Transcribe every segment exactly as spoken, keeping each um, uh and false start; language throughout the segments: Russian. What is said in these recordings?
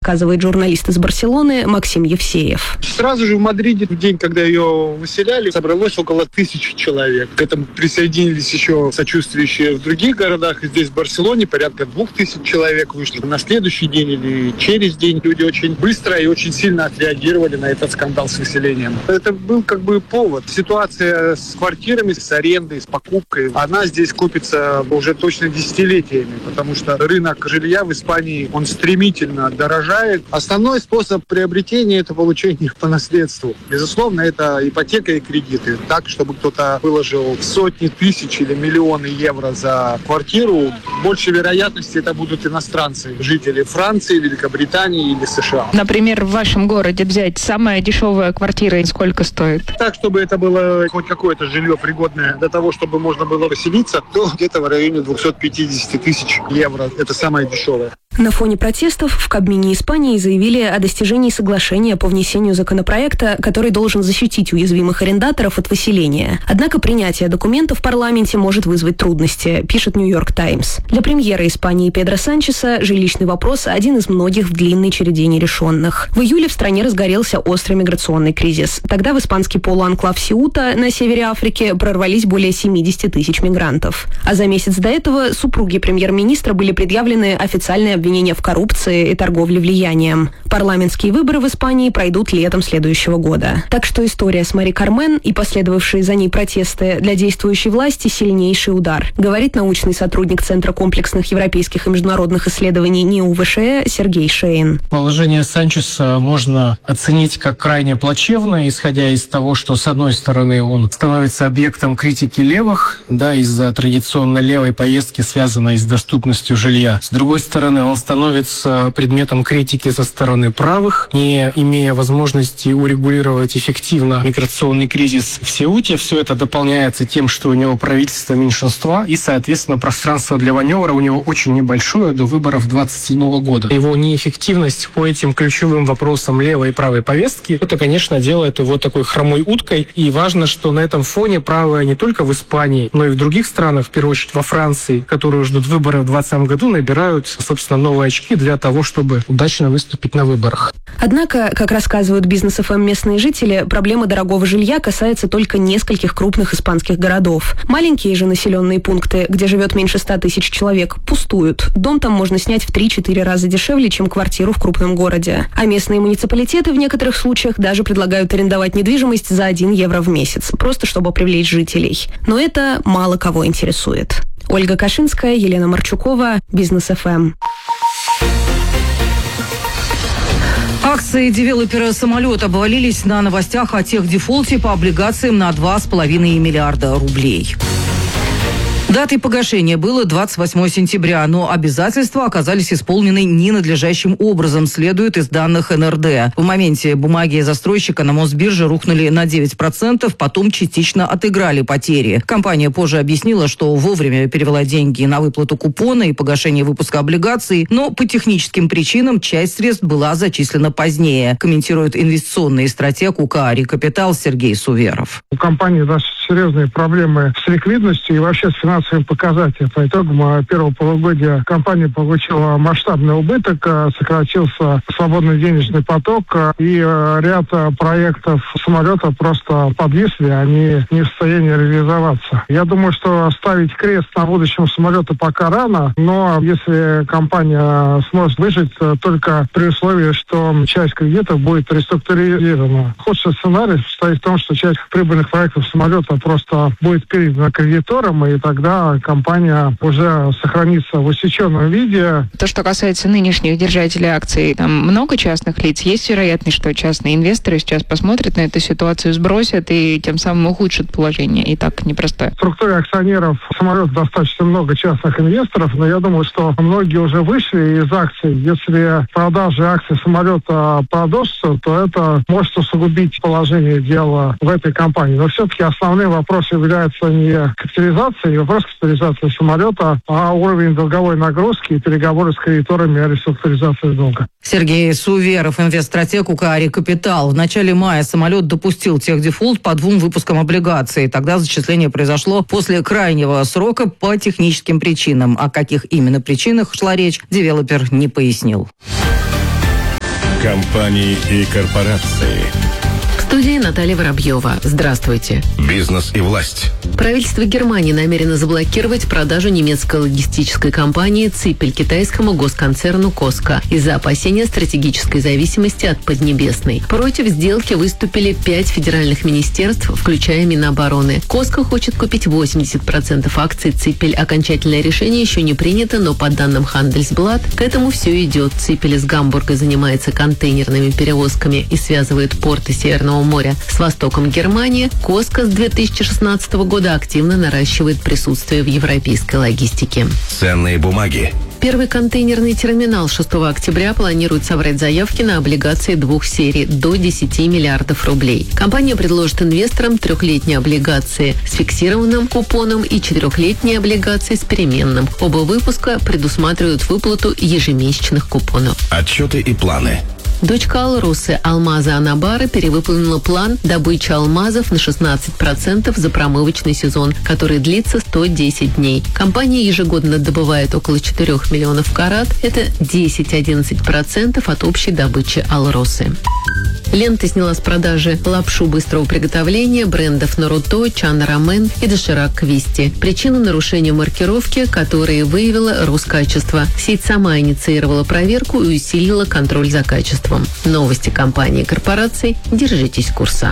рассказывает журналист из Барселоны Максим Евсеев. Сразу же в Мадриде, в день, когда ее выселяли, собралось около тысячи человек. К этому присоединились еще сочувствующие в других городах. Здесь, в Барселоне, порядка двух тысяч человек вышло. На следующий день или через день люди очень быстро и очень сильно отреагировали на этот скандал с выселением. Это был как бы повод. Ситуация с квартирами, с арендой, с покупкой, она здесь купится уже точно десятилетиями, потому что рынок жилья в Испании, он стремительно дорожает. Основной способ приобретения – это получение по наследству. Безусловно, это ипотека и кредиты. Так, чтобы кто-то выложил сотни тысяч или миллионы евро за квартиру, больше вероятности это будут иностранцы, жители Франции, Великобритании или США. Например, в вашем городе взять самая дешевая квартира, сколько стоит? Так, чтобы это было хоть какое-то жилье пригодное для того, чтобы можно было поселиться, то где-то в районе двести пятьдесят тысяч евро. Это самое дешевое. На фоне протестов в Кабмине Испании заявили о достижении соглашения по внесению законопроекта, который должен защитить уязвимых арендаторов от выселения. Однако принятие документа в парламенте может вызвать трудности, пишет Нью-Йорк Таймс. Для премьера Испании Педро Санчеса жилищный вопрос один из многих в длинной череде нерешенных. В июле в стране разгорелся острый миграционный кризис. Тогда в испанский полуанклав Сеута на севере Африки прорвались более семьдесят тысяч мигрантов. А за месяц до этого супруге премьер-министра были предъявлены официальные обвинения в коррупции и торговле влиянием. Парламентские выборы в Испании пройдут летом следующего года. Так что история с Мари Кармен и последовавшие за ней протесты для действующей власти сильнейший удар, говорит научный сотрудник Центра комплексных европейских и международных исследований НИУ-ВШЭ Сергей Шейн. Положение Санчеса можно оценить как крайне плачевное, исходя из того, что, с одной стороны, он становится объектом критики левых, да, из-за традиционно левой повестки, связанной с доступностью жилья. С другой стороны, он становится предметом критики со стороны правых, не имея возможности урегулировать эффективно миграционный кризис в Сеуте. Все это дополняется тем, что у него правительство меньшинства, и, соответственно, пространство для маневра у него очень небольшое до выборов двадцать седьмого года. Его неэффективность по этим ключевым вопросам левой и правой повестки, это, конечно, делает его такой хромой уткой. И важно, что на этом фоне правые не только в Испании, но и в других странах, в первую очередь во Франции, которые ждут выборы в двадцатом году, набирают, собственно, новые очки для того, чтобы удачно выступить на выборах. Однако, как рассказывают бизнес эф эм местные жители, проблема дорогого жилья касается только нескольких крупных испанских городов. Маленькие же населенные пункты, где живет меньше ста тысяч человек, пустуют. Дом там можно снять в три-четыре раза дешевле, чем квартиру в крупном городе. А местные муниципалитеты в некоторых случаях даже предлагают арендовать недвижимость за один евро в месяц, просто чтобы привлечь жителей. Но это мало кого интересует. Ольга Кашинская, Елена Марчукова, Бизнес эф эм. Акции девелопера самолета обвалились на новостях о техдефолте по облигациям на два с половиной миллиарда рублей. Датой погашения было двадцать восьмого сентября, но обязательства оказались исполнены ненадлежащим образом, следует из данных эн эр дэ. В моменте бумаги застройщика на Мосбирже рухнули на девять процентов, потом частично отыграли потери. Компания позже объяснила, что вовремя перевела деньги на выплату купона и погашение выпуска облигаций, но по техническим причинам часть средств была зачислена позднее, комментирует инвестиционный стратег УК «Рекапитал» Сергей Суверов. У компании достаточно серьезные проблемы с ликвидностью и вообще с финансовыми показателями. По итогам первого полугодия компания получила масштабный убыток, сократился свободный денежный поток, и ряд проектов самолета просто подвисли, они не в состоянии реализоваться. Я думаю, что ставить крест на будущем самолета пока рано, но если компания сможет выжить, только при условии, что часть кредитов будет реструктурирована. Худший сценарий состоит в том, что часть прибыльных проектов самолета просто будет передана кредиторам, и тогда компания уже сохранится в усеченном виде. То, что касается нынешних держателей акций, там много частных лиц. Есть вероятность, что частные инвесторы сейчас посмотрят на эту ситуацию, сбросят и тем самым ухудшат положение. И так непростое. В структуре акционеров самолета достаточно много частных инвесторов, но я думаю, что многие уже вышли из акций. Если продажи акций самолета продолжатся, то это может усугубить положение дела в этой компании. Но все-таки основным вопросом является не капитализация, не вопрос капитализации самолета, а уровень долговой нагрузки и переговоры с кредиторами о реструктуризации долга. Сергей Суверов, инвестстратег УК «Рекапитал». В начале мая самолет допустил техдефолт по двум выпускам облигаций. Тогда зачисление произошло после крайнего срока по техническим причинам. О каких именно причинах шла речь, девелопер не пояснил. Компании и корпорации. В студии Наталья Воробьева. Здравствуйте. Бизнес и власть. Правительство Германии намерено заблокировать продажу немецкой логистической компании «Ципель» китайскому госконцерну «Коска» из-за опасения стратегической зависимости от Поднебесной. Против сделки выступили пять федеральных министерств, включая Минобороны. «Коска» хочет купить восемьдесят процентов акций «Ципель». Окончательное решение еще не принято, но по данным Handelsblatt к этому все идет. «Ципель» из Гамбурга занимается контейнерными перевозками и связывает порты Северного моря с востоком Германии. «Коска» с две тысячи шестнадцатого года активно наращивает присутствие в европейской логистике. Ценные бумаги. Первый контейнерный терминал шестого октября планирует собрать заявки на облигации двух серий до десяти миллиардов рублей. Компания предложит инвесторам трехлетние облигации с фиксированным купоном и четырехлетние облигации с переменным. Оба выпуска предусматривают выплату ежемесячных купонов. Отчеты и планы. Дочка Алросы Алмаза Анабара перевыполнила план добычи алмазов на шестнадцать процентов за промывочный сезон, который длится сто десять дней. Компания ежегодно добывает около четырёх миллионов карат. Это десять-одиннадцать процентов от общей добычи Алросы. Лента сняла с продажи лапшу быстрого приготовления брендов Наруто, Чан Рамен и Доширак Квисти. Причину нарушения маркировки, которые выявила Роскачество. Сеть сама инициировала проверку и усилила контроль за качеством. Новости компании и корпораций. Держитесь курса.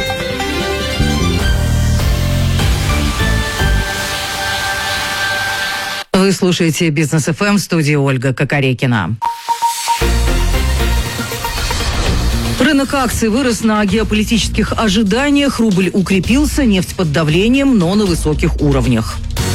Вы слушаете «Бизнес эф эм», в студии Ольга Кокорекина. Рынок акций вырос на геополитических ожиданиях, рубль укрепился, нефть под давлением, но на высоких уровнях.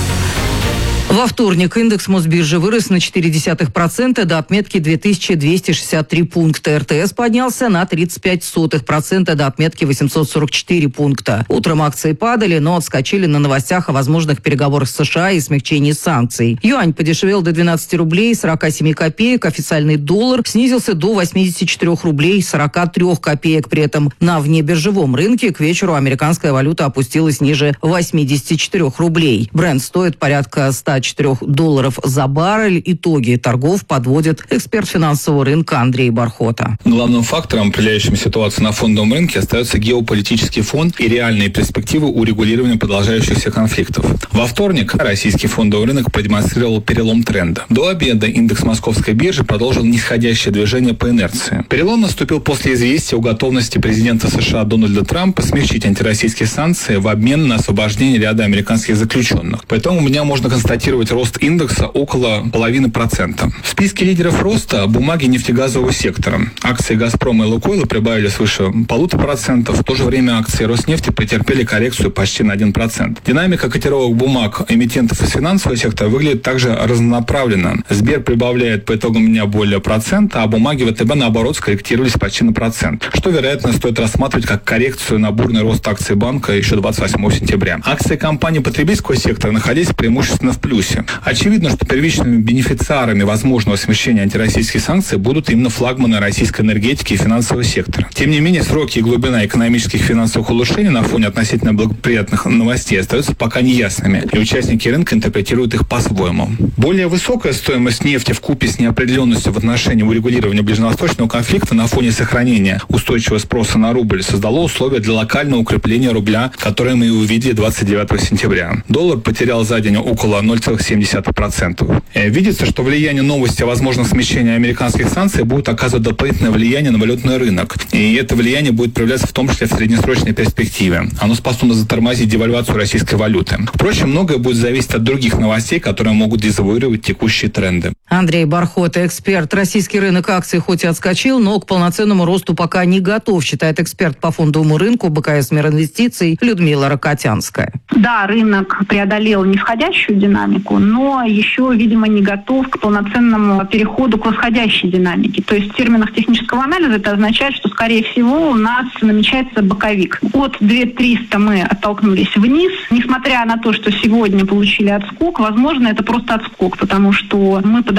Во вторник индекс Мосбиржи вырос на четыре десятых процента до отметки две тысячи двести шестьдесят три пункта. эр тэ эс поднялся на тридцать пять сотых процента до отметки восемьсот сорок четыре пункта. Утром акции падали, но отскочили на новостях о возможных переговорах с США и смягчении санкций. Юань подешевел до двенадцати рублей сорок семь копеек, официальный доллар снизился до восьмидесяти четырёх рублей сорок три копеек. При этом на внебиржевом рынке к вечеру американская валюта опустилась ниже восьмидесяти четырёх рублей. Брент стоит порядка ста четырёх долларов за баррель. Итоги торгов подводит эксперт финансового рынка Андрей Бархота. Главным фактором, определяющим ситуацию на фондовом рынке, остается геополитический фон и реальные перспективы урегулирования продолжающихся конфликтов. Во вторник российский фондовый рынок продемонстрировал перелом тренда. До обеда индекс Московской биржи продолжил нисходящее движение по инерции. Перелом наступил после известия о готовности президента США Дональда Трампа смягчить антироссийские санкции в обмен на освобождение ряда американских заключенных. Поэтому у меня можно констатировать рост индекса около половины процента. В списке лидеров роста бумаги нефтегазового сектора. Акции «Газпрома» и «Лукойла» прибавили свыше полутора процентов. В то же время акции «Роснефти» претерпели коррекцию почти на один процент. Динамика котировок бумаг эмитентов из финансового сектора выглядит также разнонаправленно. Сбер прибавляет по итогам дня более процента, а бумаги вэ тэ бэ наоборот скорректировались почти на процент, что, вероятно, стоит рассматривать как коррекцию на бурный рост акций банка еще двадцать восьмого сентября. Акции компаний потребительского сектора находились преимущественно в плюсе. Очевидно, что первичными бенефициарами возможного смягчения антироссийских санкций будут именно флагманы российской энергетики и финансового сектора. Тем не менее, сроки и глубина экономических и финансовых улучшений на фоне относительно благоприятных новостей остаются пока неясными, и участники рынка интерпретируют их по-своему. Более высокая стоимость нефти вкупе с неопределенностью в отношении урегулирования ближневосточного конфликта на фоне сохранения устойчивого спроса на рубль создало условия для локального укрепления рубля, которое мы и увидели двадцать девятого сентября. Доллар потерял за день около ноль целых семь десятых процента. Видится, что влияние новости о возможном смягчении американских санкций будет оказывать дополнительное влияние на валютный рынок. И это влияние будет проявляться в том числе в среднесрочной перспективе. Оно способно затормозить девальвацию российской валюты. Впрочем, многое будет зависеть от других новостей, которые могут дезавуировать текущие тренды. Андрей Бархота, эксперт. Российский рынок акций хоть и отскочил, но к полноценному росту пока не готов, считает эксперт по фондовому рынку бэ ка эс Миринвестиций Людмила Рокотянская. Да, рынок преодолел нисходящую динамику, но еще, видимо, не готов к полноценному переходу к восходящей динамике. То есть в терминах технического анализа это означает, что, скорее всего, у нас намечается боковик. От две тысячи триста мы оттолкнулись вниз. Несмотря на то, что сегодня получили отскок, возможно, это просто отскок, потому что мы подошли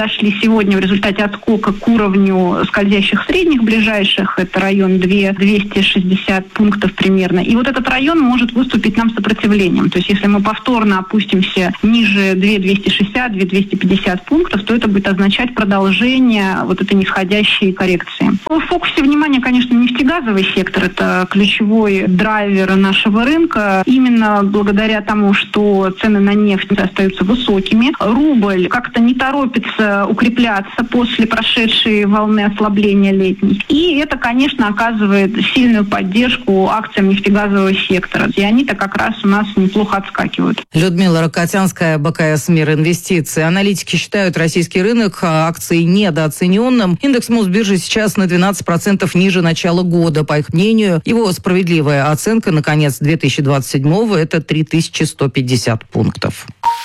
подошли сегодня в результате отскока к уровню скользящих средних ближайших. Это район двести шестьдесят пунктов примерно. И вот этот район может выступить нам сопротивлением. То есть если мы повторно опустимся ниже две тысячи двести шестьдесят - две тысячи двести пятьдесят пунктов, то это будет означать продолжение вот этой нисходящей коррекции. В фокусе внимания, конечно, нефтегазовый сектор. Это ключевой драйвер нашего рынка. Именно благодаря тому, что цены на нефть остаются высокими, рубль как-то не торопится укрепляться после прошедшей волны ослабления летней. И это, конечно, оказывает сильную поддержку акциям нефтегазового сектора. И они-то как раз у нас неплохо отскакивают. Людмила Рокотянская, БКС «Мир инвестиций». Аналитики считают российский рынок акций недооцененным. Индекс Мосбиржи сейчас на двенадцать процентов ниже начала года. По их мнению, его справедливая оценка на конец две тысячи двадцать седьмого – это три тысячи сто пятьдесят пунктов.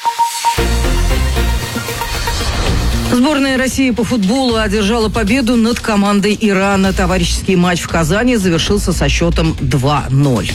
Сборная России по футболу одержала победу над командой Ирана. Товарищеский матч в Казани завершился со счетом два ноль.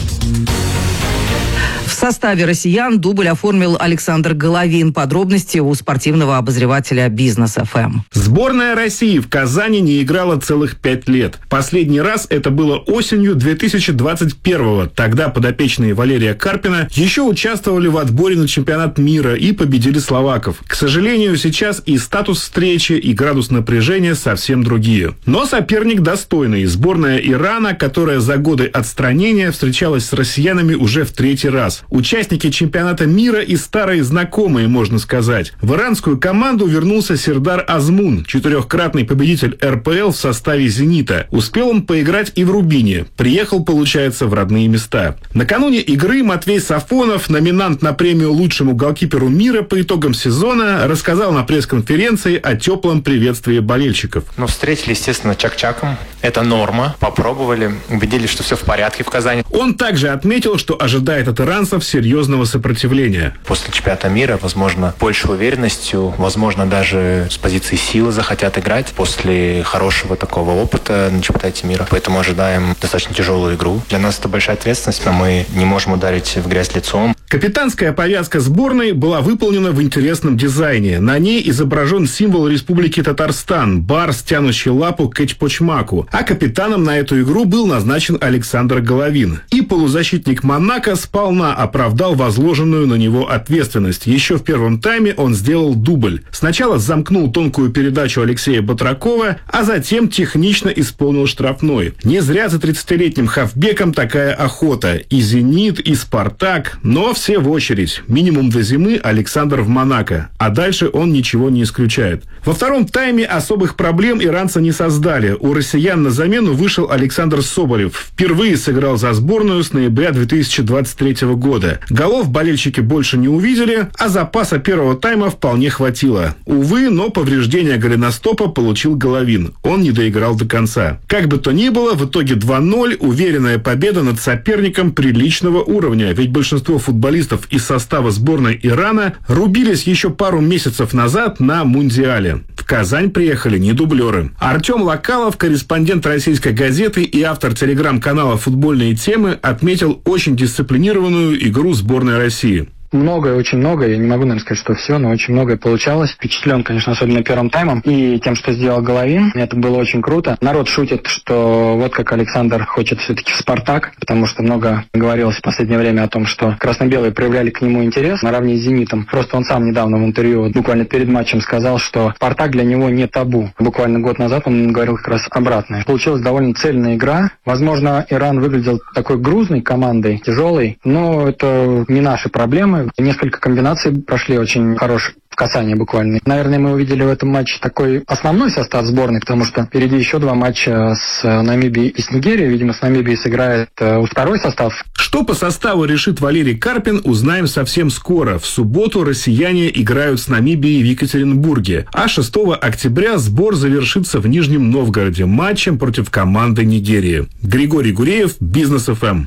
В составе россиян дубль оформил Александр Головин. Подробности у спортивного обозревателя «Бизнес эф эм». Сборная России в Казани не играла целых пять лет. Последний раз это было осенью две тысячи двадцать первого. Тогда подопечные Валерия Карпина еще участвовали в отборе на чемпионат мира и победили словаков. К сожалению, сейчас и статус встречи, и градус напряжения совсем другие. Но соперник достойный. Сборная Ирана, которая за годы отстранения встречалась с россиянами уже в третий раз. Участники чемпионата мира и старые знакомые, можно сказать. В иранскую команду вернулся Сердар Азмун, четырехкратный победитель эр пэ эл в составе «Зенита». Успел он поиграть и в «Рубине». Приехал, получается, в родные места. Накануне игры Матвей Сафонов, номинант на премию лучшему голкиперу мира по итогам сезона, рассказал на пресс-конференции о теплом приветствии болельщиков. Ну, встретили, естественно, чак-чаком. Это норма. Попробовали, убедились, что все в порядке в Казани. Он также отметил, что ожидает от иранцев серьезного сопротивления. После чемпионата мира, возможно, большей уверенностью, возможно, даже с позиции силы захотят играть после хорошего такого опыта на чемпионате мира. Поэтому ожидаем достаточно тяжелую игру. Для нас это большая ответственность, но мы не можем ударить в грязь лицом. Капитанская повязка сборной была выполнена в интересном дизайне. На ней изображен символ Республики Татарстан – барс, тянущий лапу к Эчпочмаку. А капитаном на эту игру был назначен Александр Головин. И полузащитник Монако сполна оправдал возложенную на него ответственность. Еще в первом тайме он сделал дубль. Сначала замкнул тонкую передачу Алексея Батракова, а затем технично исполнил штрафной. Не зря за тридцатилетним хавбеком такая охота. И «Зенит», и «Спартак», но все в очередь. Минимум до зимы Александр в Монако. А дальше он ничего не исключает. Во втором тайме особых проблем иранцы не создали. У россиян на замену вышел Александр Соболев. Впервые сыграл за сборную с ноября две тысячи двадцать третьего года. Голов болельщики больше не увидели, а запаса первого тайма вполне хватило. Увы, но повреждение голеностопа получил Головин. Он не доиграл до конца. Как бы то ни было, в итоге два ноль, уверенная победа над соперником приличного уровня. Ведь большинство футболистов из состава сборной Ирана рубились еще пару месяцев назад на Мундиале. В Казань приехали не дублеры. Артем Локалов, корреспондент российской газеты и автор телеграм-канала «Футбольные темы», отметил очень дисциплинированную игру сборной России. Многое, очень многое, я не могу, наверное, сказать, что все, но очень многое получалось. Впечатлен, конечно, особенно первым таймом и тем, что сделал Головин. Это было очень круто. Народ шутит, что вот как Александр хочет все-таки в «Спартак», потому что много говорилось в последнее время о том, что красно-белые проявляли к нему интерес наравне с «Зенитом». Просто он сам недавно в интервью, буквально перед матчем, сказал, что «Спартак» для него не табу. Буквально год назад он говорил как раз обратное. Получилась довольно цельная игра. Возможно, Иран выглядел такой грузной командой, тяжелой, но это не наши проблемы. Несколько комбинаций прошли очень хорошие в касании буквально. Наверное, мы увидели в этом матче такой основной состав сборной, потому что впереди еще два матча с Намибией и с Нигерией. Видимо, с Намибией сыграет второй состав. Что по составу решит Валерий Карпин, узнаем совсем скоро. В субботу россияне играют с Намибией в Екатеринбурге. А шестого октября сбор завершится в Нижнем Новгороде матчем против команды Нигерии. Григорий Гуреев, Бизнес эф эм.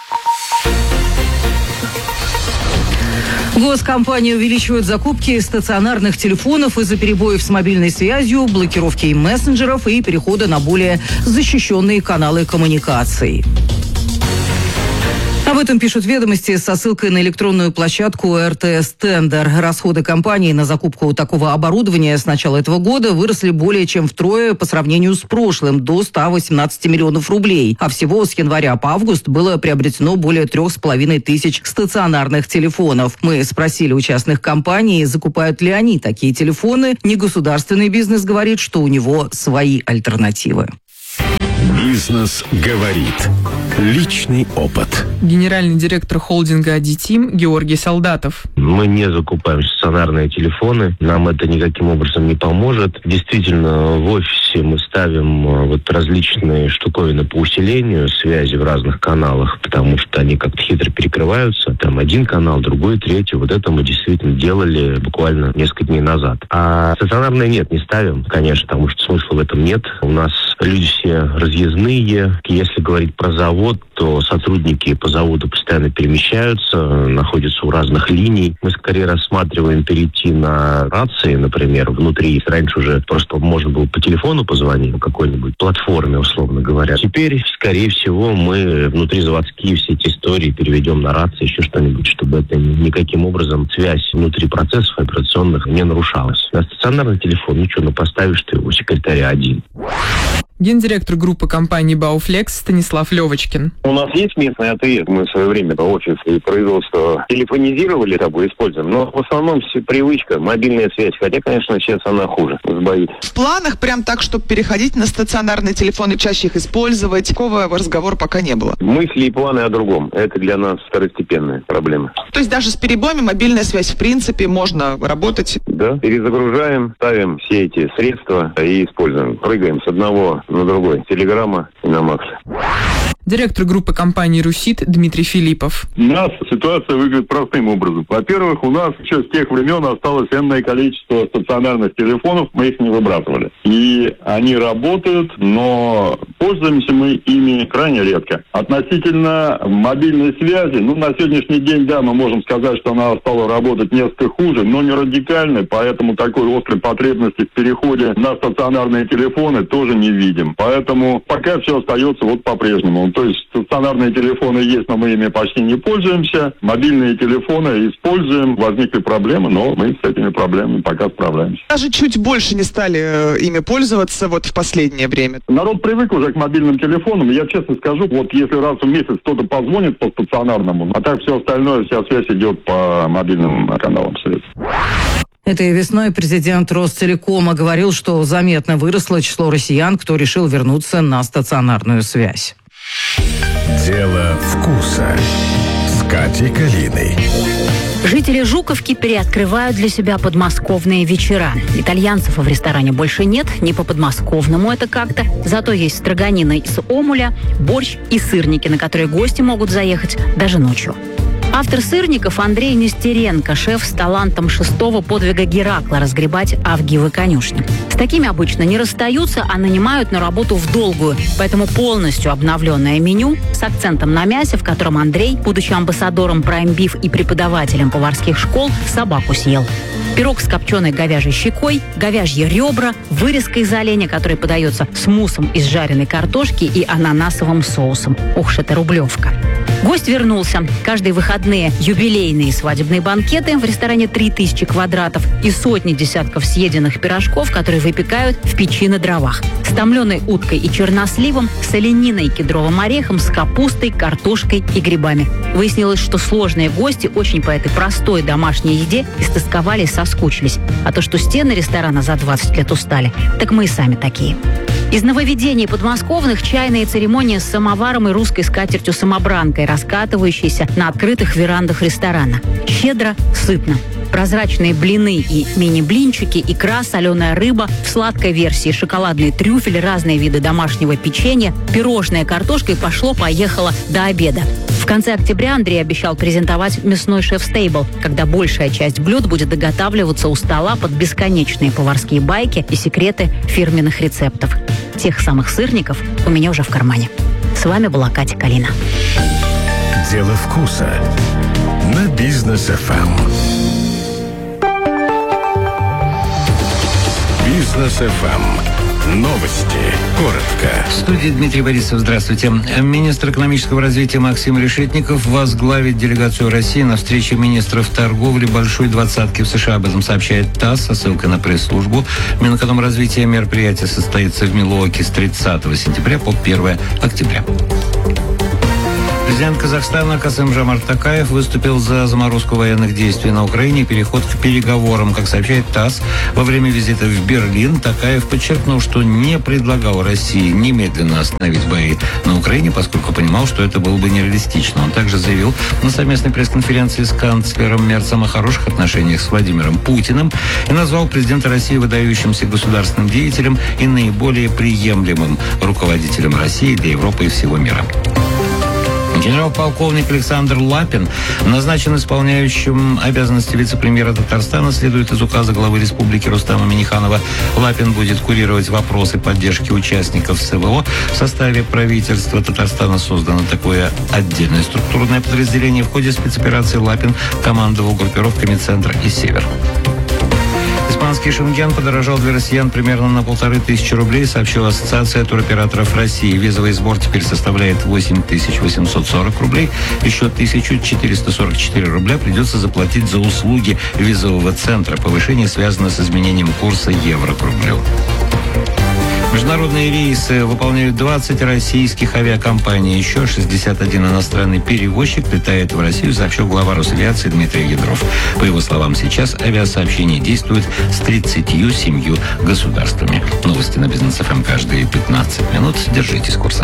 Госкомпания увеличивает закупки стационарных телефонов из-за перебоев с мобильной связью, блокировки мессенджеров и перехода на более защищенные каналы коммуникаций. Об этом пишут «Ведомости» со ссылкой на электронную площадку эр тэ эс Тендер. Расходы компании на закупку такого оборудования с начала этого года выросли более чем втрое по сравнению с прошлым, до ста восемнадцати миллионов рублей. А всего с января по август было приобретено более трех с половиной тысяч стационарных телефонов. Мы спросили у частных компаний, закупают ли они такие телефоны. Негосударственный бизнес говорит, что у него свои альтернативы. Бизнес говорит. Личный опыт. Генеральный директор холдинга «Адитим» Георгий Солдатов. Мы не закупаем стационарные телефоны. Нам это никаким образом не поможет. Действительно, в офисе мы ставим вот различные штуковины по усилению связи в разных каналах, потому что они как-то хитро перекрываются. Там один канал, другой, третий. Вот это мы действительно делали буквально несколько дней назад. А стационарные нет, не ставим, конечно, потому что смысла в этом нет. У нас люди все разъездные. Если говорить про завод, то сотрудники по заводу постоянно перемещаются, находятся у разных линий. Мы скорее рассматриваем перейти на рации, например, внутри. Раньше уже просто можно было по телефону позвонить, по какой-нибудь платформе, условно говоря. Теперь, скорее всего, мы внутри заводские все эти истории переведем на рации, еще что-нибудь, чтобы это никаким образом связь внутри процессов операционных не нарушалась. На стационарный телефон, ну что, ну поставишь ты у секретаря один. Гендиректор группы компании «Бауфлекс» Станислав Левочкин. У нас есть местный АТС. Мы в свое время офис и производство телефонизировали, тобой используем. Но в основном все привычка, мобильная связь. Хотя, конечно, сейчас она хуже, сбоит. В планах прям так, чтобы переходить на стационарные телефоны, чаще их использовать, такого разговора пока не было. Мысли и планы о другом. Это для нас второстепенная проблема. То есть даже с перебоями мобильная связь в принципе можно работать? Да. Перезагружаем, ставим все эти средства и используем. Прыгаем с одного на другой. Телеграмма и на Макс. Директор группы компании «Русит» Дмитрий Филиппов. У нас ситуация выглядит простым образом. Во-первых, у нас еще с тех времен осталось энное количество стационарных телефонов, мы их не выбрасывали. И они работают, но пользуемся мы ими крайне редко. Относительно мобильной связи, ну, на сегодняшний день, да, мы можем сказать, что она стала работать несколько хуже, но не радикально, поэтому такой острой потребности в переходе на стационарные телефоны тоже не видим. Поэтому пока все остается вот по-прежнему. То есть стационарные телефоны есть, но мы ими почти не пользуемся. Мобильные телефоны используем. Возникли проблемы, но мы с этими проблемами пока справляемся. Даже чуть больше не стали э, ими пользоваться вот в последнее время. Народ привык уже к мобильным телефонам. Я честно скажу, вот если раз в месяц кто-то позвонит по стационарному, а так все остальное, вся связь идет по мобильным каналам средств. Этой весной президент Ростелекома говорил, что заметно выросло число россиян, кто решил вернуться на стационарную связь. Дело вкуса с Катей Калиной. Жители Жуковки переоткрывают для себя подмосковные вечера. Итальянцев в ресторане больше нет, не по-подмосковному это как-то. Зато есть строганина из омуля, борщ и сырники, на которые гости могут заехать даже ночью. Автор сырников Андрей Нестеренко, шеф с талантом шестого подвига Геракла разгребать авгиевы конюшни. С такими обычно не расстаются, а нанимают на работу в долгую. Поэтому полностью обновленное меню с акцентом на мясе, в котором Андрей, будучи амбассадором Prime Beef и преподавателем поварских школ, собаку съел. Пирог с копченой говяжьей щекой, говяжьи ребра, вырезка из оленя, который подается с муссом из жареной картошки и ананасовым соусом. Ух, это рублевка. Гость вернулся. Каждые выходные юбилейные свадебные банкеты в ресторане три тысячи квадратов и сотни десятков съеденных пирожков, которые выпекают в печи на дровах. С томленой уткой и черносливом, с олениной и кедровым орехом, с капустой, картошкой и грибами. Выяснилось, что сложные гости очень по этой простой домашней еде истосковались, соскучились. А то, что стены ресторана за двадцать лет устали, так мы и сами такие. Из нововведений подмосковных чайные церемонии с самоваром и русской скатертью-самобранкой, раскатывающиеся на открытых верандах ресторана. Щедро, сытно. Прозрачные блины и мини-блинчики, икра, соленая рыба, в сладкой версии шоколадный трюфель, разные виды домашнего печенья, пирожное картошкой пошло-поехало до обеда. В конце октября Андрей обещал презентовать мясной шеф-стейбл, когда большая часть блюд будет доготавливаться у стола под бесконечные поварские байки и секреты фирменных рецептов. Тех самых сырников у меня уже в кармане. С вами была Катя Калина. Дело вкуса на Бизнес эф эм. Бизнес эф эм. Новости. Коротко. В студии Дмитрий Борисов. Здравствуйте. Министр экономического развития Максим Решетников возглавит делегацию России на встрече министров торговли Большой Двадцатки в США. Об этом сообщает ТАСС со ссылкой на пресс-службу. Минэкономразвития мероприятие состоится в Милуоке с тридцатого сентября по первое октября. Президент Казахстана Касым-Жомарт Токаев выступил за заморозку военных действий на Украине и переход к переговорам. Как сообщает ТАСС, во время визита в Берлин Токаев подчеркнул, что не предлагал России немедленно остановить бои на Украине, поскольку понимал, что это было бы нереалистично. Он также заявил на совместной пресс-конференции с канцлером Мерцем о хороших отношениях с Владимиром Путиным и назвал президента России выдающимся государственным деятелем и наиболее приемлемым руководителем России для Европы и всего мира. Генерал-полковник Александр Лапин назначен исполняющим обязанности вице-премьера Татарстана, следует из указа главы республики Рустама Минниханова. Лапин будет курировать вопросы поддержки участников СВО. В составе правительства Татарстана создано такое отдельное структурное подразделение. В ходе спецоперации Лапин командовал группировками «Центр» и «Север». Испанский Шенген подорожал для россиян примерно на полторы тысячи рублей, сообщила Ассоциация туроператоров России. Визовый сбор теперь составляет восемь тысяч восемьсот сорок рублей. Еще тысяча четыреста сорок четыре рубля придется заплатить за услуги визового центра. Повышение связано с изменением курса евро к рублю. Международные рейсы выполняют двадцать российских авиакомпаний. Еще шестьдесят один иностранный перевозчик летает в Россию, сообщил глава Росавиации Дмитрий Ядров. По его словам, сейчас авиасообщение действует с тридцатью семью государствами. Новости на Бизнес ФМ каждые пятнадцать минут. Держитесь курса.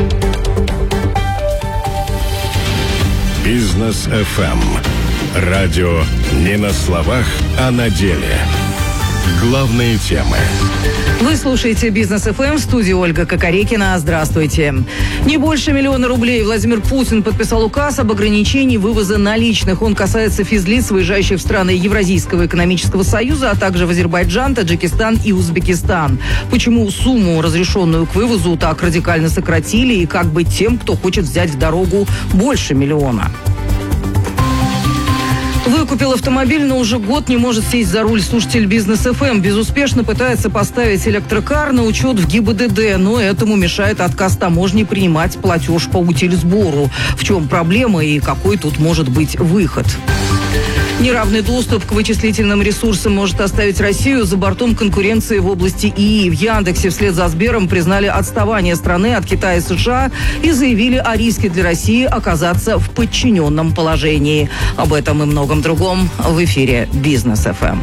Бизнес ФМ. Радио не на словах, а на деле. Главные темы. Вы слушаете «Бизнес ФМ», в студии Ольга Кокорекина. Здравствуйте. Не больше миллиона рублей Владимир Путин подписал указ об ограничении вывоза наличных. Он касается физлиц, выезжающих в страны Евразийского экономического союза, а также в Азербайджан, Таджикистан и Узбекистан. Почему сумму, разрешенную к вывозу, так радикально сократили, и как быть тем, кто хочет взять в дорогу больше миллиона? Выкупил автомобиль, но уже год не может сесть за руль. Слушатель Бизнес ФМ безуспешно пытается поставить электрокар на учет в ГИБДД, но этому мешает отказ таможни принимать платеж по утильсбору. В чем проблема и какой тут может быть выход? Неравный доступ к вычислительным ресурсам может оставить Россию за бортом конкуренции в области ИИ. В Яндексе вслед за Сбером признали отставание страны от Китая и США и заявили о риске для России оказаться в подчиненном положении. Об этом и многом другом в эфире Бизнес ФМ.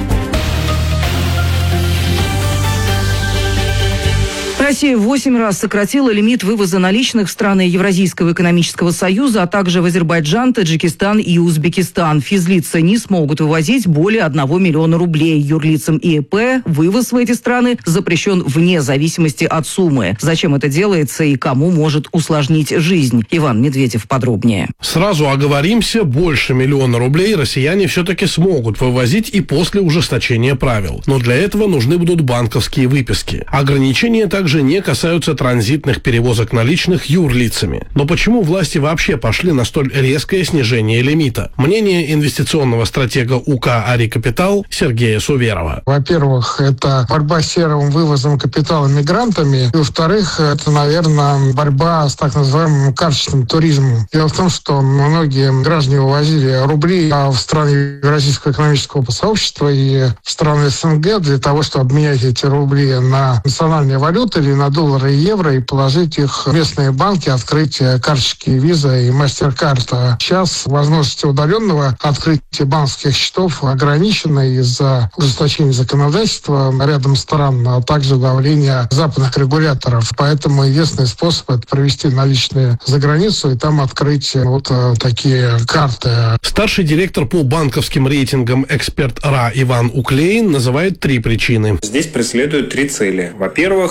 Россия в восемь раз сократила лимит вывоза наличных в страны Евразийского экономического союза, а также в Азербайджан, Таджикистан и Узбекистан. Физлицы не смогут вывозить более одного миллиона рублей. Юрлицам и ИП вывоз в эти страны запрещен вне зависимости от суммы. Зачем это делается и кому может усложнить жизнь? Иван Медведев подробнее. Сразу оговоримся, больше миллиона рублей россияне все-таки смогут вывозить и после ужесточения правил. Но для этого нужны будут банковские выписки. Ограничения также не касаются транзитных перевозок наличных юрлицами. Но почему власти вообще пошли на столь резкое снижение лимита? Мнение инвестиционного стратега УК «Ари Капитал» Сергея Суверова. Во-первых, это борьба с серым вывозом капитала мигрантами. И, во-вторых, это, наверное, борьба с так называемым карточным туризмом. Дело в том, что многие граждане вывозили рубли в страны Евразийского экономического сообщества и в страны СНГ для того, чтобы обменять эти рубли на национальные валюты или на доллары и евро и положить их в местные банки, открыть карточки Visa и MasterCard. Сейчас возможности удаленного открытия банковских счетов ограничены из-за ужесточения законодательства рядом стран, а также давления западных регуляторов. Поэтому единственный способ — это провести наличные за границу и там открыть вот такие карты. Старший директор по банковским рейтингам «Эксперт РА» Иван Уклеин называет три причины. Здесь преследуют три цели. Во-первых, борьба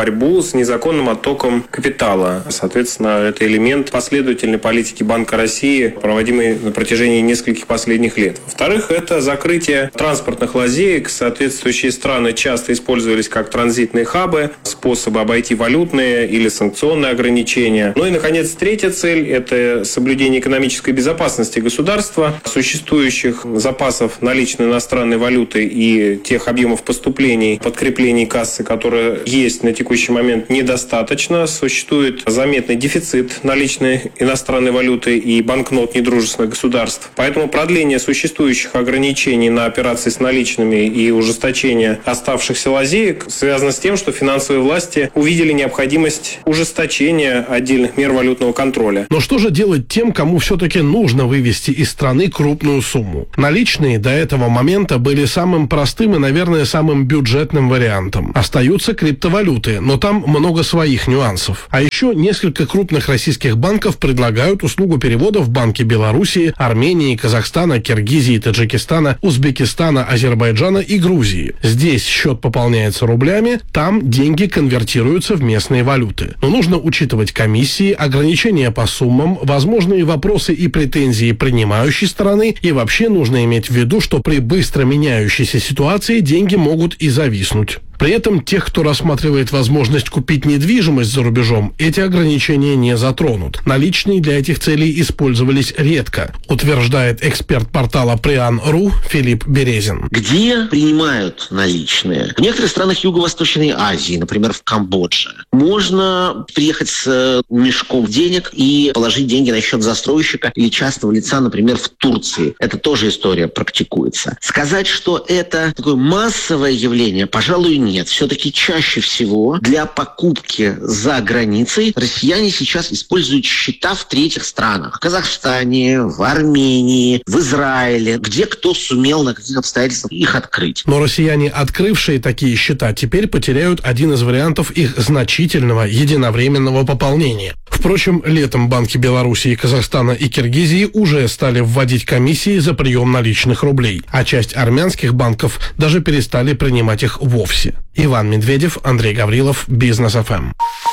борьбу с незаконным оттоком капитала. Соответственно, это элемент последовательной политики Банка России, проводимой на протяжении нескольких последних лет. Во-вторых, это закрытие транспортных лазеек. Соответствующие страны часто использовались как транзитные хабы, способы обойти валютные или санкционные ограничения. Ну и, наконец, третья цель – это соблюдение экономической безопасности государства, существующих запасов наличной иностранной валюты и тех объемов поступлений, подкреплений кассы, которые есть на текущий момент, недостаточно. Существует заметный дефицит наличной иностранной валюты и банкнот недружественных государств. Поэтому продление существующих ограничений на операции с наличными и ужесточение оставшихся лазеек связано с тем, что финансовые власти увидели необходимость ужесточения отдельных мер валютного контроля. Но что же делать тем, кому все-таки нужно вывести из страны крупную сумму? Наличные до этого момента были самым простым и, наверное, самым бюджетным вариантом. Остаются криптовалюты, но там много своих нюансов. А еще несколько крупных российских банков предлагают услугу перевода в банки Белоруссии, Армении, Казахстана, Киргизии, Таджикистана, Узбекистана, Азербайджана и Грузии. Здесь счет пополняется рублями, там деньги конвертируются в местные валюты. Но нужно учитывать комиссии, ограничения по суммам, возможные вопросы и претензии принимающей стороны, и вообще нужно иметь в виду, что при быстро меняющейся ситуации деньги могут и зависнуть. При этом тех, кто рассматривает возможность купить недвижимость за рубежом, эти ограничения не затронут. Наличные для этих целей использовались редко, утверждает эксперт портала Приан точка ру Филипп Березин. Где принимают наличные? В некоторых странах Юго-Восточной Азии, например, в Камбодже, можно приехать с мешком денег и положить деньги на счет застройщика или частного лица, например, в Турции. Это тоже история практикуется. Сказать, что это такое массовое явление, пожалуй, нет. Нет, все-таки чаще всего для покупки за границей россияне сейчас используют счета в третьих странах. В Казахстане, в Армении, в Израиле, где кто сумел на каких обстоятельствах их открыть. Но россияне, открывшие такие счета, теперь потеряют один из вариантов их значительного единовременного пополнения. Впрочем, летом банки Белоруссии, Казахстана и Киргизии уже стали вводить комиссии за прием наличных рублей, а часть армянских банков даже перестали принимать их вовсе. Иван Медведев, Андрей Гаврилов, Бизнес эф эм.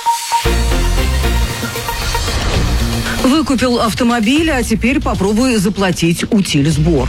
Выкупил автомобиль, а теперь попробуй заплатить утиль-сбор.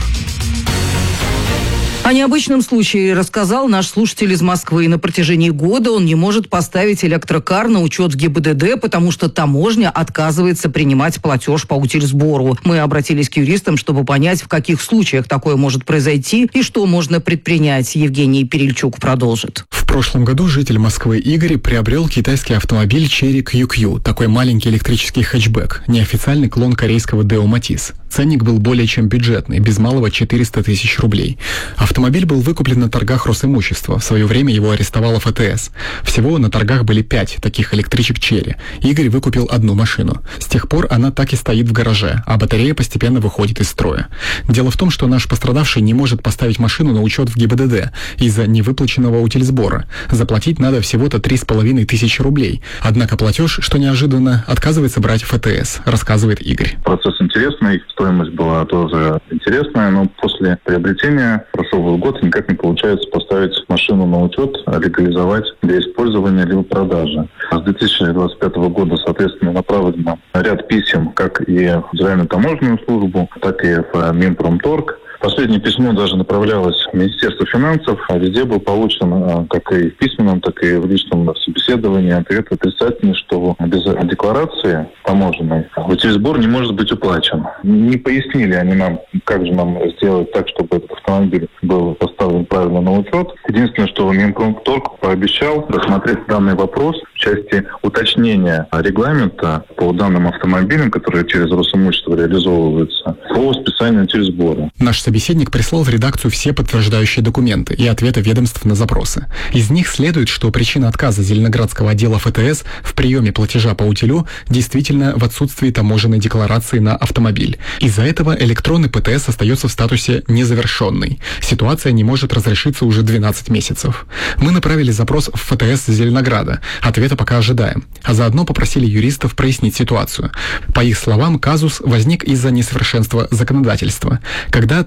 О необычном случае рассказал наш слушатель из Москвы. На протяжении года он не может поставить электрокар на учет в гэ бэ дэ дэ, потому что таможня отказывается принимать платеж по утильсбору. Мы обратились к юристам, чтобы понять, в каких случаях такое может произойти и что можно предпринять. Евгений Перельчук продолжит. В прошлом году житель Москвы Игорь приобрел китайский автомобиль Chery кью кью, такой маленький электрический хэтчбэк, неофициальный клон корейского Deo Matiz. Ценник был более чем бюджетный, без малого четыреста тысяч рублей. Автомобиль был выкуплен на торгах Росимущества. В свое время его арестовала эф тэ эс. Всего на торгах были пять таких электричек Chery. Игорь выкупил одну машину. С тех пор она так и стоит в гараже, а батарея постепенно выходит из строя. Дело в том, что наш пострадавший не может поставить машину на учет в гэ бэ дэ дэ из-за невыплаченного утильсбора. Заплатить надо всего-то три с половиной тысячи рублей. Однако платеж, что неожиданно, отказывается брать эф тэ эс, рассказывает Игорь. Процесс интересный, стоимость была тоже интересная, но после приобретения прошел год, никак не получается поставить машину на учет, легализовать для использования либо продажи. С две тысячи двадцать пятого года, соответственно, направлено ряд писем как и в Федеральную таможенную службу, так и в Минпромторг. Последнее письмо даже направлялось в Министерство финансов, а везде был получен, как и в письменном, так и в личном собеседовании, ответ отрицательный, что без декларации таможенной утильсбор не может быть уплачен. Не пояснили они нам, как же нам сделать так, чтобы этот автомобиль был поставлен правильно на учет. Единственное, что Минпромторг пообещал рассмотреть данный вопрос в части уточнения регламента по данным автомобилям, которые через Росимущество реализовываются, по списанию утильсбора. Наш собеседник прислал в редакцию все подтверждающие документы и ответы ведомств на запросы. Из них следует, что причина отказа Зеленоградского отдела эф тэ эс в приеме платежа по утилю действительно в отсутствии таможенной декларации на автомобиль. Из-за этого электронный пэ тэ эс остается в статусе незавершенный. Ситуация не может разрешиться уже двенадцать месяцев. Мы направили запрос в эф тэ эс Зеленограда. Ответа пока ожидаем. А заодно попросили юристов прояснить ситуацию. По их словам, казус возник из-за несовершенства законодательства. Когда там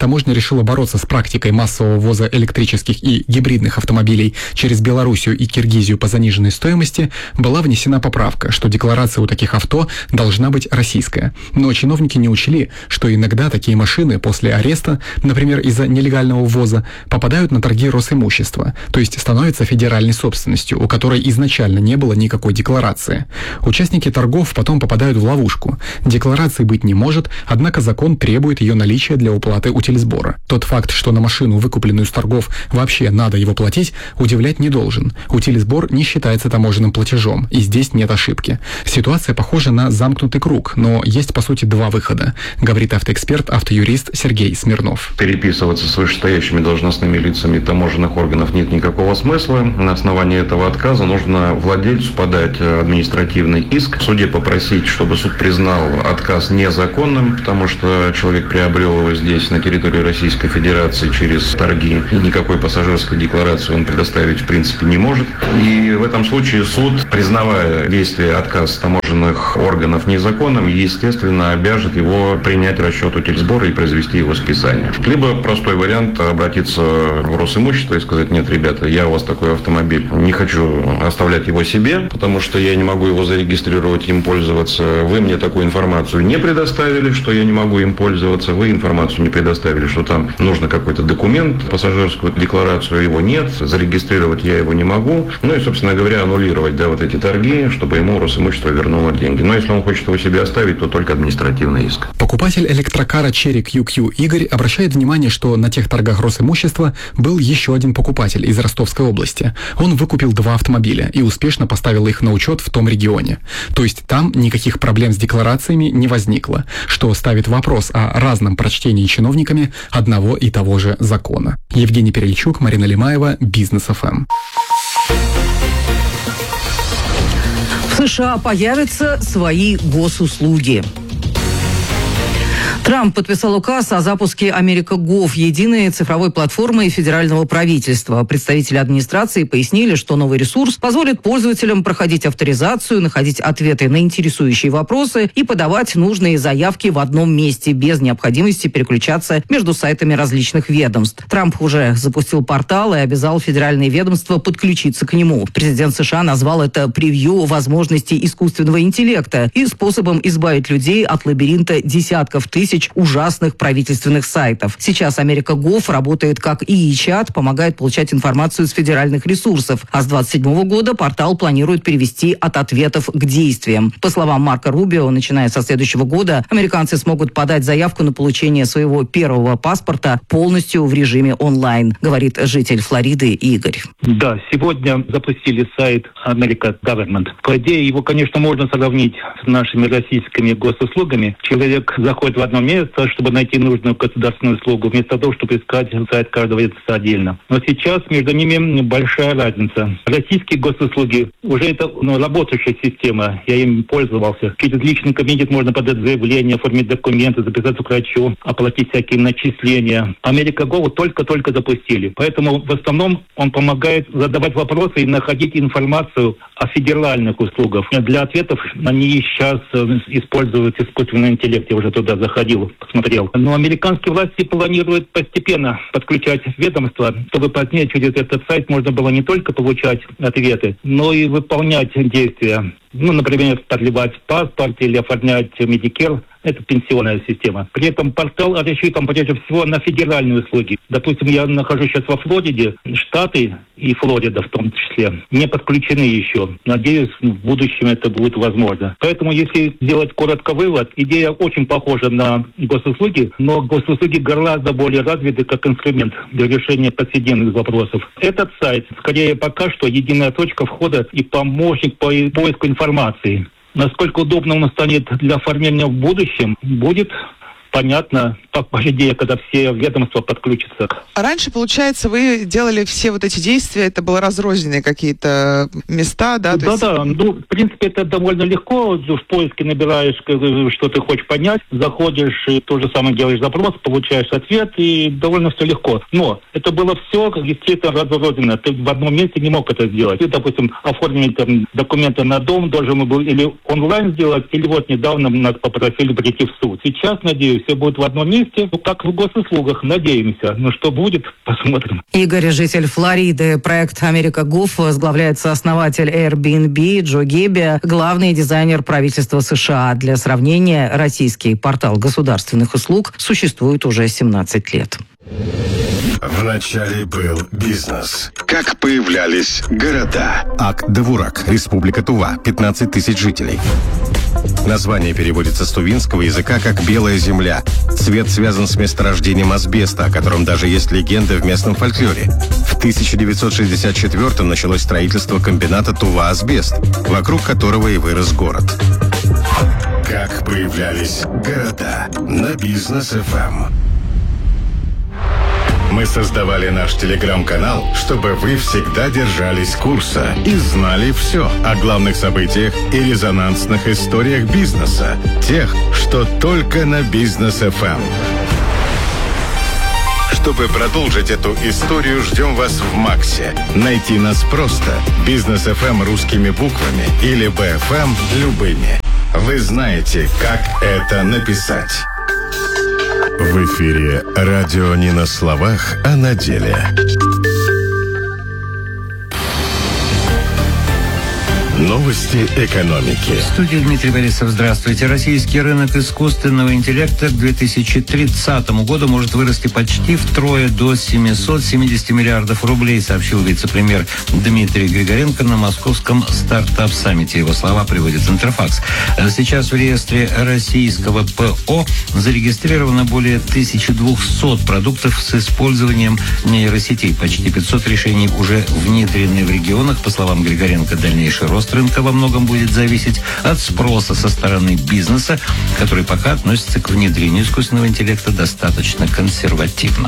таможня решила бороться с практикой массового ввоза электрических и гибридных автомобилей через Белоруссию и Киргизию по заниженной стоимости, была внесена поправка, что декларация у таких авто должна быть российская. Но чиновники не учли, что иногда такие машины после ареста, например, из-за нелегального ввоза, попадают на торги Росимущества, то есть становятся федеральной собственностью, у которой изначально не было никакой декларации. Участники торгов потом попадают в ловушку. Декларации быть не может, однако закон требует ее наличия для уплаты утилизбора. Тот факт, что на машину, выкупленную с торгов, вообще надо его платить, удивлять не должен. Утилизбор не считается таможенным платежом, и здесь нет ошибки. Ситуация похожа на замкнутый круг, но есть, по сути, два выхода, говорит автоэксперт, автоюрист Сергей Смирнов. Переписываться с вышестоящими должностными лицами таможенных органов нет никакого смысла. На основании этого отказа нужно владельцу подать административный иск, в суде попросить, чтобы суд признал отказ незаконным, потому что человек приобрел его здесь, на территории Российской Федерации, через торги, и никакой пассажирской декларации он предоставить в принципе не может. И в этом случае суд, признавая действие отказа таможенных органов незаконным, естественно, обяжет его принять расчет утилизбора и произвести его списание. Либо простой вариант — обратиться в Росимущество и сказать: нет, ребята, я у вас такой автомобиль, не хочу оставлять его себе, потому что я не могу его зарегистрировать, им пользоваться. Вы мне такую информацию не предоставили, что я не могу им пользоваться. Вы информацию не предоставили, что там нужно какой-то документ, пассажирскую декларацию, его нет, зарегистрировать я его не могу. Ну и, собственно говоря, аннулировать, да, вот эти торги, чтобы ему Росимущество вернуло деньги. Но если он хочет его себе оставить, то только административный иск. Покупатель электрокара Chery кью кью Игорь обращает внимание, что на тех торгах Росимущества был еще один покупатель из Ростовской области. Он выкупил два автомобиля и успешно поставил их на учет в том регионе. То есть там никаких проблем с декларациями не возникло, что ставит вопрос о разном прочтении чиновниками одного и того же закона. Евгений Перельчук, Марина Лимаева, Бизнес эф эм. В США появятся свои госуслуги. Трамп подписал указ о запуске Америка Гов, единой цифровой платформы федерального правительства. Представители администрации пояснили, что новый ресурс позволит пользователям проходить авторизацию, находить ответы на интересующие вопросы и подавать нужные заявки в одном месте, без необходимости переключаться между сайтами различных ведомств. Трамп уже запустил портал и обязал федеральные ведомства подключиться к нему. Президент США назвал это превью возможностей искусственного интеллекта и способом избавить людей от лабиринта десятков тысяч ужасных правительственных сайтов. Сейчас Америка Гов работает как ИИ-чат, помогает получать информацию с федеральных ресурсов. А с двадцать седьмого года портал планирует перевести от ответов к действиям. По словам Марко Рубио, начиная со следующего года, американцы смогут подать заявку на получение своего первого паспорта полностью в режиме онлайн, говорит житель Флориды Игорь. Да, сегодня запустили сайт America Government. По идее, его, конечно, можно сравнить с нашими российскими госуслугами. Человек заходит в одно место, чтобы найти нужную государственную услугу, вместо того, чтобы искать сайт каждого ведомства отдельно. Но сейчас между ними большая разница. Российские госуслуги уже это ну, работающая система, я им пользовался. Через личный кабинет можно подать заявление, оформить документы, записаться к врачу, оплатить всякие начисления. Америка Го только-только запустили. Поэтому в основном он помогает задавать вопросы и находить информацию о федеральных услугах. Для ответов они сейчас используют искусственный интеллект. Я уже туда заходил, посмотрел. Но американские власти планируют постепенно подключать ведомства, чтобы позднее через этот сайт можно было не только получать ответы, но и выполнять действия. Ну, например, продлевать паспорт или оформлять Medicare. Это пенсионная система. При этом портал рассчитан прежде всего на федеральные услуги. Допустим, я нахожусь сейчас во Флориде. Штаты и Флорида в том числе не подключены еще. Надеюсь, в будущем это будет возможно. Поэтому, если сделать коротко вывод, идея очень похожа на госуслуги, но госуслуги гораздо более развиты как инструмент для решения повседневных вопросов. Этот сайт, скорее пока что, единая точка входа и помощник по поиску информации. Насколько удобно он станет для оформления в будущем, будет понятно, по идее, когда все ведомства подключатся. А раньше, получается, вы делали все вот эти действия, это было разрозненные какие-то места, да? Да, есть... да. Ну, в принципе, это довольно легко. В поиске набираешь, что ты хочешь понять, заходишь, и то же самое делаешь запрос, получаешь ответ, и довольно все легко. Но это было все, естественно, разрозненно. Ты в одном месте не мог это сделать. Ты, допустим, оформить там, документы на дом, должен был или онлайн сделать, или вот недавно нас попросили прийти в суд. Сейчас, надеюсь, и все будет в одном месте. Ну, как в госуслугах, надеемся. Но что будет, посмотрим. Игорь, житель Флориды. Проект «Америка Гуф» возглавляет сооснователь Airbnb Джо Гебби, главный дизайнер правительства США. Для сравнения, российский портал государственных услуг существует уже семнадцать лет. Вначале был бизнес. Как появлялись города? Ак-Довурак, Республика Тува, пятнадцать тысяч жителей. Название переводится с тувинского языка как «белая земля». Цвет связан с месторождением асбеста, о котором даже есть легенда в местном фольклоре. В тысяча девятьсот шестьдесят четвёртом началось строительство комбината «Тува-Асбест», вокруг которого и вырос город. Как появлялись города на Бизнес эф эм. Мы создавали наш телеграм-канал, чтобы вы всегда держались курса и знали все о главных событиях и резонансных историях бизнеса. Тех, что только на Бизнес эф эм. Чтобы продолжить эту историю, ждем вас в Максе. Найти нас просто. Бизнес эф эм русскими буквами или би эф эм любыми. Вы знаете, как это написать. В эфире радио не на словах, а на деле. Новости экономики. В студии Дмитрий Борисов. Здравствуйте. Российский рынок искусственного интеллекта к две тысячи тридцатому году может вырасти почти втрое, до семисот семидесяти миллиардов рублей, сообщил вице-премьер Дмитрий Григоренко на московском стартап-саммите. Его слова приводит Интерфакс. Сейчас в реестре российского ПО зарегистрировано более тысячи двухсот продуктов с использованием нейросетей. Почти пятьсот решений уже внедрены в регионах. По словам Григоренко, дальнейший рост рынка во многом будет зависеть от спроса со стороны бизнеса, который пока относится к внедрению искусственного интеллекта достаточно консервативно.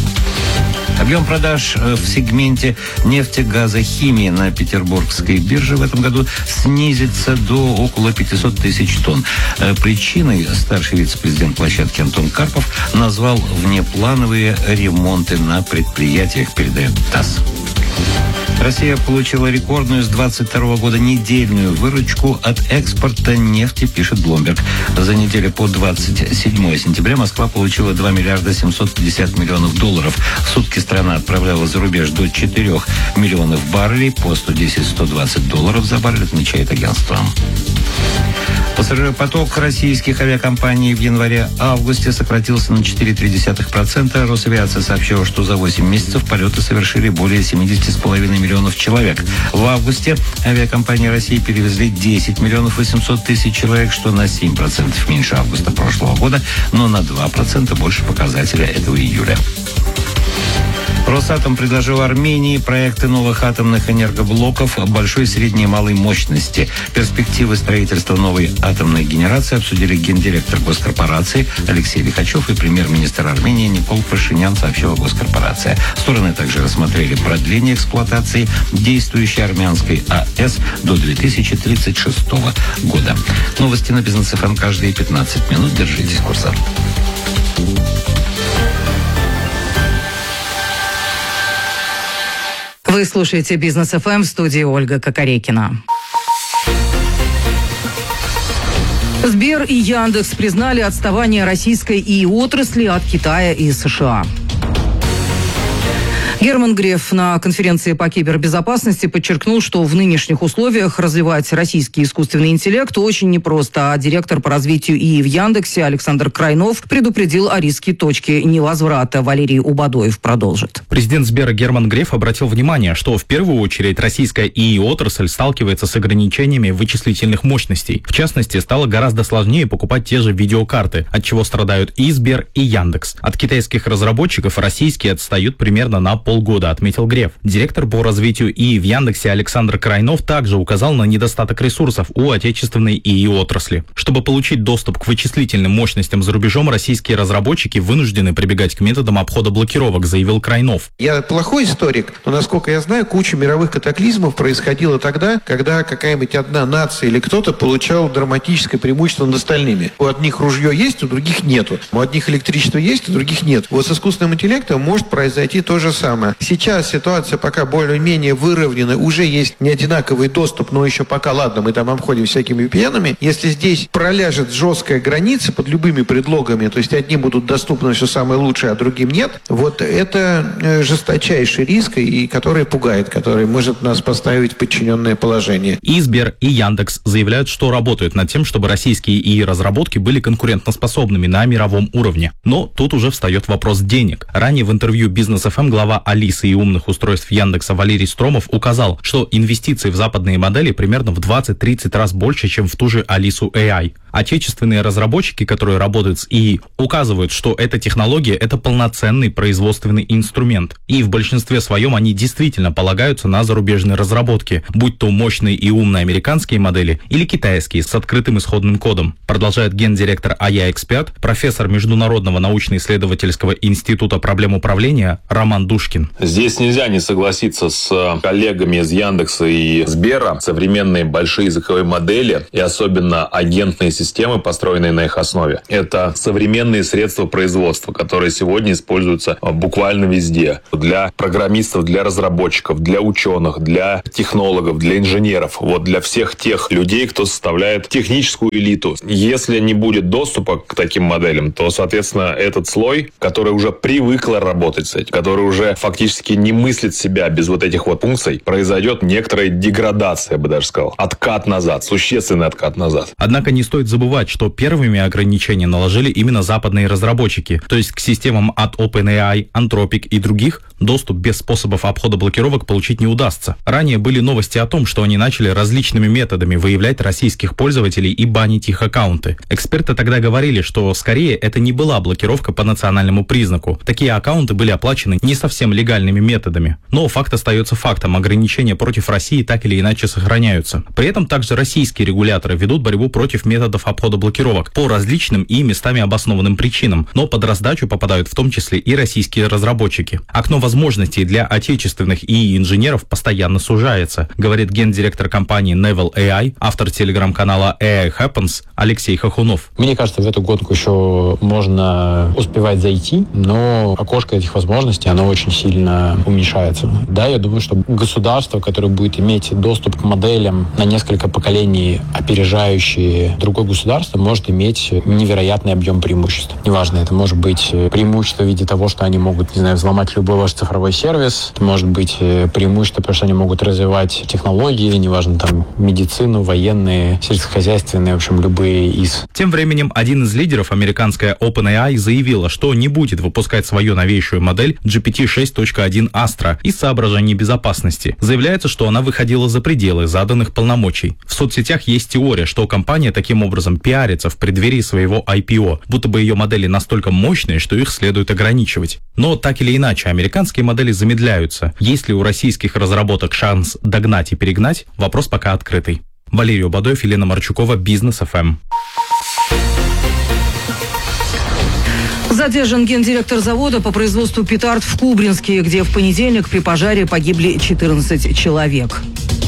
Объем продаж в сегменте нефтегазохимии на петербургской бирже в этом году снизится до около пятисот тысяч тонн. Причиной старший вице-президент площадки Антон Карпов назвал внеплановые ремонты на предприятиях, передает ТАСС. Россия получила рекордную с двадцать второго года недельную выручку от экспорта нефти, пишет Bloomberg. За неделю по двадцать седьмое сентября Москва получила два миллиарда семьсот пятьдесят миллионов долларов. В сутки страна отправляла за рубеж до четырёх миллионов баррелей по сто десять - сто двадцать долларов за баррель, отмечает агентство. Пассажиропоток российских авиакомпаний в январе-августе сократился на четыре целых три десятых процента. Росавиация сообщила, что за восемь месяцев полеты совершили более семидесяти с половиной миллионов человек. В августе авиакомпании России перевезли десять миллионов восемьсот тысяч человек, что на семь процентов меньше августа прошлого года, но на два процента больше показателя этого июля. Росатом предложил Армении проекты новых атомных энергоблоков большой, средней и малой мощности. Перспективы строительства новой атомной генерации обсудили гендиректор госкорпорации Алексей Лихачев и премьер-министр Армении Никол Пашинян, сообщила госкорпорация. Стороны также рассмотрели продление эксплуатации действующей армянской АЭС до две тысячи тридцать шестого года. Новости на Бизнес эф эм каждые пятнадцать минут. Держитесь курса. Вы слушаете Бизнес эф эм, в студии Ольга Кокорекина. Сбер и Яндекс признали отставание российской ИИ-отрасли от Китая и США. Герман Греф на конференции по кибербезопасности подчеркнул, что в нынешних условиях развивать российский искусственный интеллект очень непросто, а директор по развитию ИИ в Яндексе Александр Крайнов предупредил о риске точки невозврата. Валерий Убадоев продолжит. Президент Сбера Герман Греф обратил внимание, что в первую очередь российская ИИ-отрасль сталкивается с ограничениями вычислительных мощностей. В частности, стало гораздо сложнее покупать те же видеокарты, от чего страдают и Сбер, и Яндекс. От китайских разработчиков российские отстают примерно на полгода, отметил Греф. Директор по развитию ИИ в Яндексе Александр Крайнов также указал на недостаток ресурсов у отечественной ИИ-отрасли. Чтобы получить доступ к вычислительным мощностям за рубежом, российские разработчики вынуждены прибегать к методам обхода блокировок, заявил Крайнов. Я плохой историк, но, насколько я знаю, куча мировых катаклизмов происходила тогда, когда какая-нибудь одна нация или кто-то получал драматическое преимущество над остальными. У одних ружье есть, у других нету. У одних электричество есть, у других нет. Вот с искусственным интеллектом может произойти то же самое. самое. Сейчас ситуация пока более-менее выровнена, уже есть неодинаковый доступ, но еще пока, ладно, мы там обходим всякими ви пи эн-ами. Если здесь проляжет жесткая граница под любыми предлогами, то есть одни будут доступны все самое лучшее, а другим нет, вот это жесточайший риск, и который пугает, который может нас поставить в подчиненное положение. И Сбер, и Яндекс заявляют, что работают над тем, чтобы российские ИИ-разработки были конкурентоспособными на мировом уровне. Но тут уже встает вопрос денег. Ранее в интервью Бизнес эф эм глава Алисы и умных устройств Яндекса Валерий Стромов указал, что инвестиции в западные модели примерно в двадцать-тридцать раз больше, чем в ту же Алису эй ай. Отечественные разработчики, которые работают с ИИ, указывают, что эта технология – это полноценный производственный инструмент. И в большинстве своем они действительно полагаются на зарубежные разработки, будь то мощные и умные американские модели или китайские с открытым исходным кодом. Продолжает гендиректор эй ай-эксперт, профессор Международного научно-исследовательского института проблем управления Роман Душкин. Здесь нельзя не согласиться с коллегами из Яндекса и Сбера. Современные большие языковые модели и особенно агентные системы, построенные на их основе, это современные средства производства, которые сегодня используются буквально везде. Для программистов, для разработчиков, для ученых, для технологов, для инженеров. Вот для всех тех людей, кто составляет техническую элиту. Если не будет доступа к таким моделям, то, соответственно, этот слой, который уже привыкла работать с этим, который уже фактически не мыслит себя без вот этих вот функций, произойдет некоторая деградация, я бы даже сказал. Откат назад, существенный откат назад. Однако не стоит забывать, что первыми ограничения наложили именно западные разработчики, то есть к системам от OpenAI, Anthropic и других доступ без способов обхода блокировок получить не удастся. Ранее были новости о том, что они начали различными методами выявлять российских пользователей и банить их аккаунты. Эксперты тогда говорили, что скорее это не была блокировка по национальному признаку. Такие аккаунты были оплачены не совсем легальными методами. Но факт остается фактом, ограничения против России так или иначе сохраняются. При этом также российские регуляторы ведут борьбу против методов обхода блокировок по различным и местами обоснованным причинам, но под раздачу попадают в том числе и российские разработчики. Окно возможностей для отечественных ИИ-инженеров постоянно сужается, говорит гендиректор компании Neville эй ай, автор телеграм-канала эй ай Happens Алексей Хохунов. Мне кажется, в эту гонку еще можно успевать зайти, но окошко этих возможностей, оно очень сильно уменьшается. Да, я думаю, что государство, которое будет иметь доступ к моделям на несколько поколений, опережающие другое государство, может иметь невероятный объем преимуществ. Неважно, это может быть преимущество в виде того, что они могут, не знаю, взломать любой ваш цифровой сервис, это может быть преимущество, потому что они могут развивать технологии, неважно, там, медицину, военные, сельскохозяйственные, в общем, любые из. Тем временем один из лидеров, американская OpenAI, заявила, что не будет выпускать свою новейшую модель джи пи ти шесть точка один Astra из соображений безопасности. Заявляется, что она выходила за пределы заданных полномочий. В соцсетях есть теория, что компания таким образом пиарится в преддверии своего ай пи о, будто бы ее модели настолько мощные, что их следует ограничивать. Но так или иначе, американские модели замедляются. Есть ли у российских разработок шанс догнать и перегнать? Вопрос пока открытый. Валерий Убадоев, Елена Марчукова, Бизнес эф эм. Задержан гендиректор завода по производству петард в Кубринске, где в понедельник при пожаре погибли четырнадцать человек.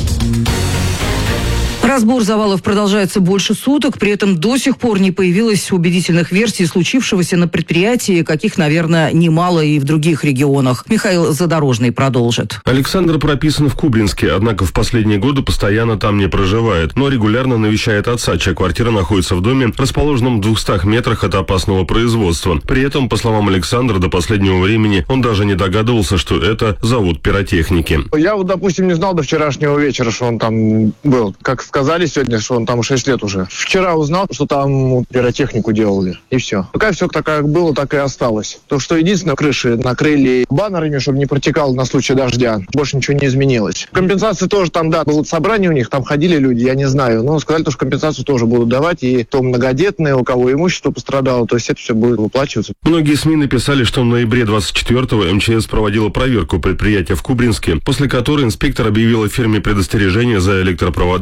Разбор завалов продолжается больше суток, при этом до сих пор не появилось убедительных версий случившегося на предприятии, каких, наверное, немало и в других регионах. Михаил Задорожный продолжит. Александр прописан в Кубринске, однако в последние годы постоянно там не проживает, но регулярно навещает отца, чья квартира находится в доме, расположенном в двухстах метрах от опасного производства. При этом, по словам Александра, до последнего времени он даже не догадывался, что это завод пиротехники. Я вот, допустим, не знал до вчерашнего вечера, что он там был. Как сказали сегодня, что он там шесть лет уже. Вчера узнал, что там пиротехнику делали, и все. Пока все так, как было, так и осталось. То, что единственное, крыши накрыли баннерами, чтобы не протекало на случай дождя. Больше ничего не изменилось. Компенсации тоже там, да, было собрание у них, там ходили люди, я не знаю. Но сказали, что компенсацию тоже будут давать, и то многодетные, у кого имущество пострадало, то есть это все будет выплачиваться. Многие СМИ написали, что в ноябре двадцать четвёртого эм че эс проводила проверку предприятия в Кубринске, после которой инспектор объявила фирме предостережение за электропровода с видимым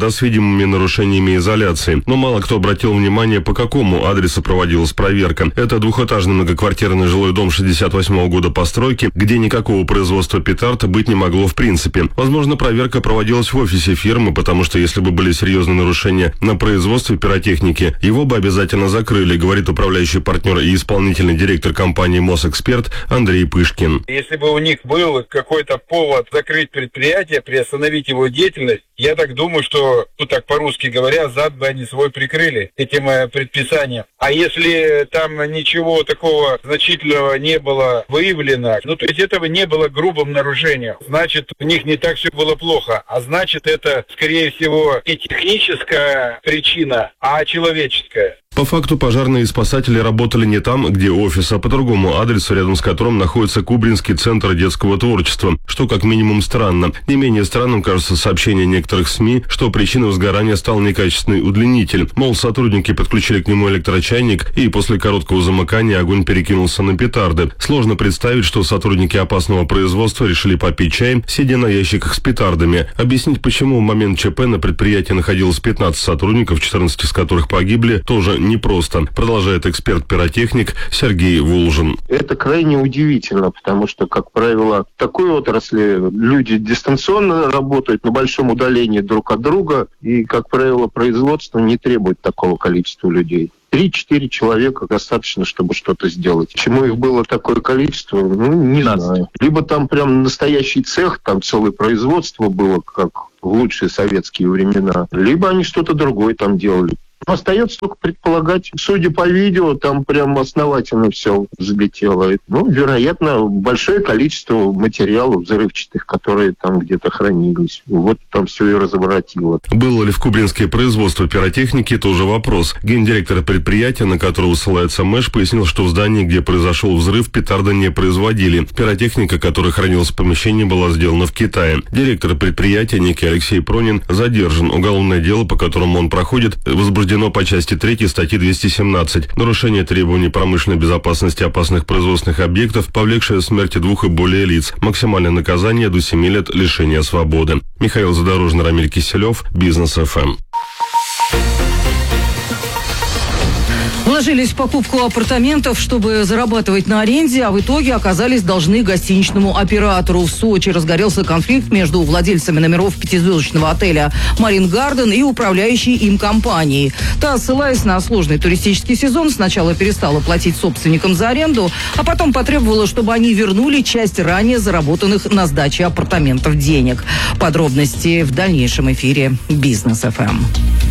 допустимыми нарушениями изоляции. Но мало кто обратил внимание, по какому адресу проводилась проверка. Это двухэтажный многоквартирный жилой дом шестьдесят восьмого года постройки, где никакого производства петард быть не могло в принципе. Возможно, проверка проводилась в офисе фирмы, потому что если бы были серьезные нарушения на производстве пиротехники, его бы обязательно закрыли, говорит управляющий партнер и исполнительный директор компании «Мосэксперт» Андрей Пышкин. Если бы у них был какой-то повод закрыть предприятие, приостановить его деятельность, я так думаю, что, ну так по-русски говоря, зад бы они свой прикрыли этим предписанием. А если там ничего такого значительного не было выявлено, ну то есть этого не было грубым нарушением, значит у них не так все было плохо, а значит это скорее всего не техническая причина, а человеческая. По факту пожарные и спасатели работали не там, где офис, а по другому адресу, рядом с которым находится Кубринский центр детского творчества, что как минимум странно. Не менее странным кажется сообщение некоторых СМИ, что причиной возгорания стал некачественный удлинитель. Мол, сотрудники подключили к нему электрочайник, и после короткого замыкания огонь перекинулся на петарды. Сложно представить, что сотрудники опасного производства решили попить чай, сидя на ящиках с петардами. Объяснить, почему в момент ЧП на предприятии находилось пятнадцать сотрудников, четырнадцать из которых погибли, тоже непросто, продолжает эксперт-пиротехник Сергей Волжин. Это крайне удивительно, потому что, как правило, в такой отрасли люди дистанционно работают на большом удалении друг от друга, и, как правило, производство не требует такого количества людей. Три-четыре человека достаточно, чтобы что-то сделать. Почему их было такое количество, ну, не знаю. Либо там прям настоящий цех, там целое производство было, как в лучшие советские времена, либо они что-то другое там делали. Остается только предполагать, судя по видео, там прям основательно все взлетело. Ну, вероятно, большое количество материалов взрывчатых, которые там где-то хранились. Вот там все и разворотило. Было ли в Кубринске производство пиротехники, тоже вопрос. Гендиректор предприятия, на которого ссылается Мэш, пояснил, что в здании, где произошел взрыв, петарды не производили. Пиротехника, которая хранилась в помещении, была сделана в Китае. Директор предприятия, некий Алексей Пронин, задержан. Уголовное дело, по которому он проходит, возбуждено по части третьей статьи двести семнадцать. Нарушение требований промышленной безопасности опасных производственных объектов, повлекшее смерти двух и более лиц. Максимальное наказание до семи лет лишения свободы. Михаил Задорожный, Рамиль Киселев, Бизнес эф эм. Вложились в покупку апартаментов, чтобы зарабатывать на аренде, а в итоге оказались должны гостиничному оператору. В Сочи разгорелся конфликт между владельцами номеров пятизвездочного отеля «Марин Гарден» и управляющей им компанией. Та, ссылаясь на сложный туристический сезон, сначала перестала платить собственникам за аренду, а потом потребовала, чтобы они вернули часть ранее заработанных на сдаче апартаментов денег. Подробности в дальнейшем эфире «Бизнес эф эм».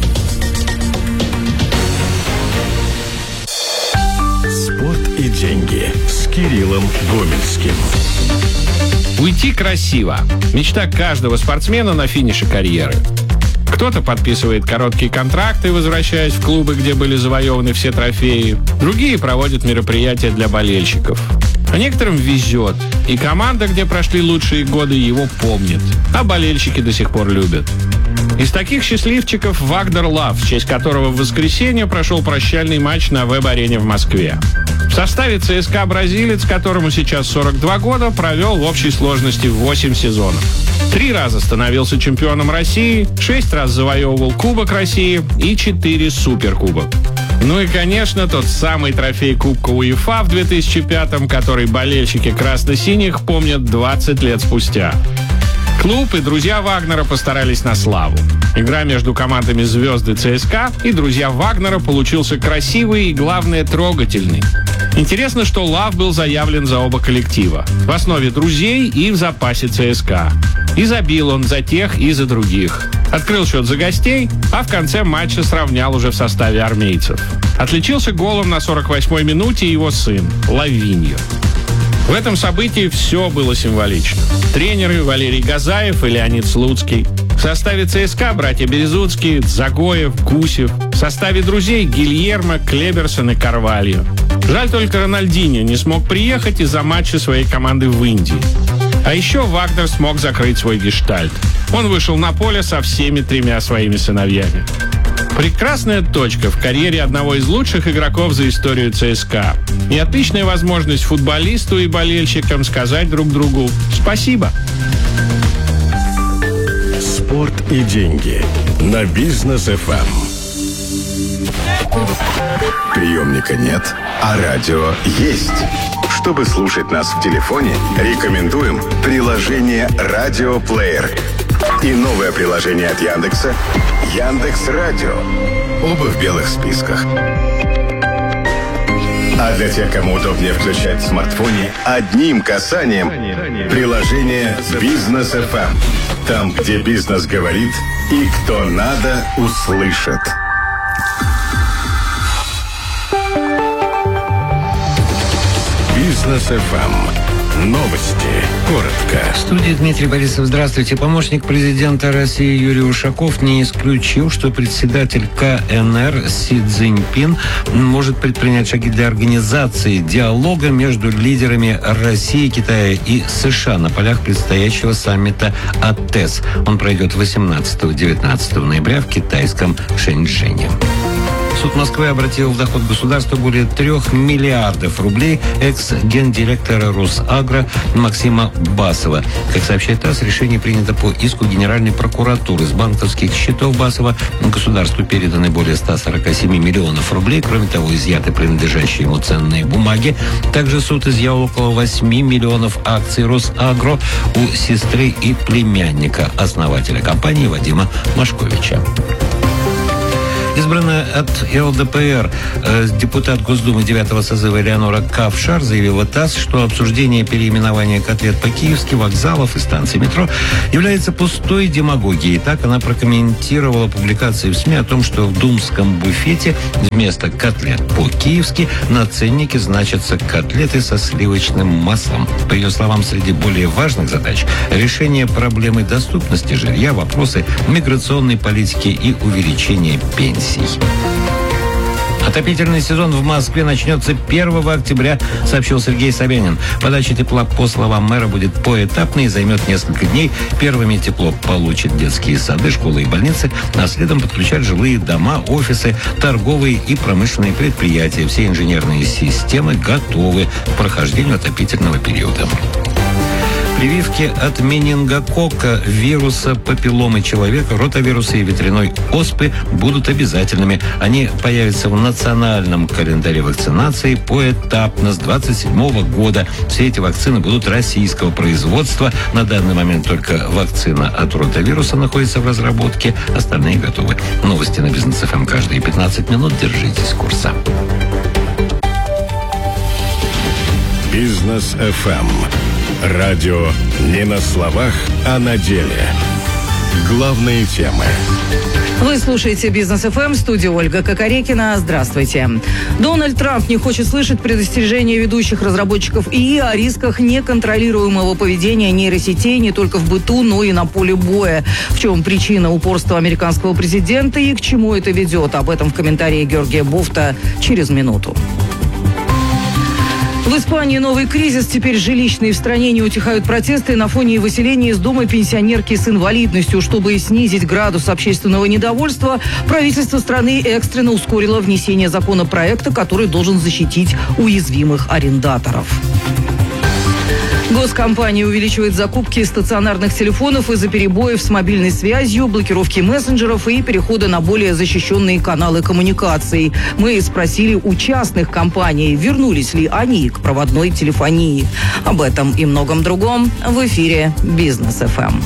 И деньги с Кириллом Гомельским. Уйти красиво. Мечта каждого спортсмена на финише карьеры. Кто-то подписывает короткие контракты, возвращаясь в клубы, где были завоеваны все трофеи. Другие проводят мероприятия для болельщиков. А некоторым везет. И команда, где прошли лучшие годы, его помнит. А болельщики до сих пор любят. Из таких счастливчиков Вагнер Лав, в честь которого в воскресенье прошел прощальный матч на веб-арене в Москве. В составе ЦСКА бразилец, которому сейчас сорок два года, провел в общей сложности восемь сезонов. Три раза становился чемпионом России, шесть раз завоевывал Кубок России и четыре Суперкубок. Ну и, конечно, тот самый трофей Кубка УЕФА в две тысячи пятом, который болельщики красно-синих помнят двадцать лет спустя. Клуб и друзья Вагнера постарались на славу. Игра между командами «Звезды» ЦСКА и друзья Вагнера получился красивый и, главное, трогательный. Интересно, что Лав был заявлен за оба коллектива. В основе друзей и в запасе ЦСКА. И забил он за тех и за других. Открыл счет за гостей, а в конце матча сравнял уже в составе армейцев. Отличился голом на сорок восьмой минуте его сын Лавиньо. В этом событии все было символично. Тренеры Валерий Газаев и Леонид Слуцкий. В составе ЦСКА братья Березуцкие, Загоев, Гусев. В составе друзей Гильермо, Клеберсон и Карвальо. Жаль только Рональдиньо не смог приехать из-за матча своей команды в Индии. А еще Вагнер смог закрыть свой гештальт. Он вышел на поле со всеми тремя своими сыновьями. Прекрасная точка в карьере одного из лучших игроков за историю ЦСКА. И отличная возможность футболисту и болельщикам сказать друг другу «спасибо». Спорт. Спорт и деньги на Бизнес эф эм. Приемника нет, а радио есть. Чтобы слушать нас в телефоне, рекомендуем приложение «Радиоплеер» и новое приложение от Яндекса «Яндекс.Радио». Оба в белых списках. А для тех, кому удобнее включать в смартфоне, одним касанием приложение «Бизнес эф эм». Там, где бизнес говорит и кто надо, услышит. Бизнес эф эм. Новости. Коротко. В студии Дмитрий Борисов. Здравствуйте. Помощник президента России Юрий Ушаков не исключил, что председатель ка эн эр Си Цзиньпин может предпринять шаги для организации диалога между лидерами России, Китая и США на полях предстоящего саммита АТЭС. Он пройдет восемнадцатого-девятнадцатого ноября в китайском Шэньчжэне. Суд Москвы обратил в доход государства более трех миллиардов рублей экс-гендиректора Росагро Максима Басова. Как сообщает ТАСС, решение принято по иску Генеральной прокуратуры. С банковских счетов Басова государству переданы более ста сорока семи миллионов рублей. Кроме того, изъяты принадлежащие ему ценные бумаги. Также суд изъял около восьми миллионов акций Росагро у сестры и племянника основателя компании Вадима Машковича. Избранная от эл дэ пэ эр э, депутат Госдумы девятого созыва Элеонора Кавшар заявила ТАСС, что обсуждение переименования котлет по-киевски, вокзалов и станций метро является пустой демагогией. Так она прокомментировала публикации в СМИ о том, что в думском буфете вместо котлет по-киевски на ценнике значатся котлеты со сливочным маслом. По ее словам, среди более важных задач решение проблемы доступности жилья, вопросы миграционной политики и увеличения пенсий. Отопительный сезон в Москве начнется первого октября, сообщил Сергей Собянин. Подача тепла, по словам мэра, будет поэтапной и займет несколько дней. Первыми тепло получат детские сады, школы и больницы, а следом подключат жилые дома, офисы, торговые и промышленные предприятия. Все инженерные системы готовы к прохождению отопительного периода. Прививки от менингококка, вируса папилломы человека, ротавируса и ветряной оспы будут обязательными. Они появятся в национальном календаре вакцинации поэтапно с двадцать седьмого года. Все эти вакцины будут российского производства. На данный момент только вакцина от ротавируса находится в разработке. Остальные готовы. Новости на Бизнес эф эм каждые пятнадцать минут. Держитесь курса. Бизнес эф эм. Радио не на словах, а на деле. Главные темы. Вы слушаете Бизнес эф эм, студия Ольга Кокорекина. Здравствуйте. Дональд Трамп не хочет слышать предостережения ведущих разработчиков ИИ о рисках неконтролируемого поведения нейросетей не только в быту, но и на поле боя. В чем причина упорства американского президента и к чему это ведет? Об этом в комментарии Георгия Бофта через минуту. В Испании новый кризис. Теперь жилищные в стране не утихают протесты на фоне выселения из дома пенсионерки с инвалидностью. Чтобы снизить градус общественного недовольства, правительство страны экстренно ускорило внесение законопроекта, который должен защитить уязвимых арендаторов. Госкомпания увеличивает закупки стационарных телефонов из-за перебоев с мобильной связью, блокировки мессенджеров и перехода на более защищенные каналы коммуникаций. Мы спросили у частных компаний, вернулись ли они к проводной телефонии. Об этом и многом другом в эфире Бизнес эф эм.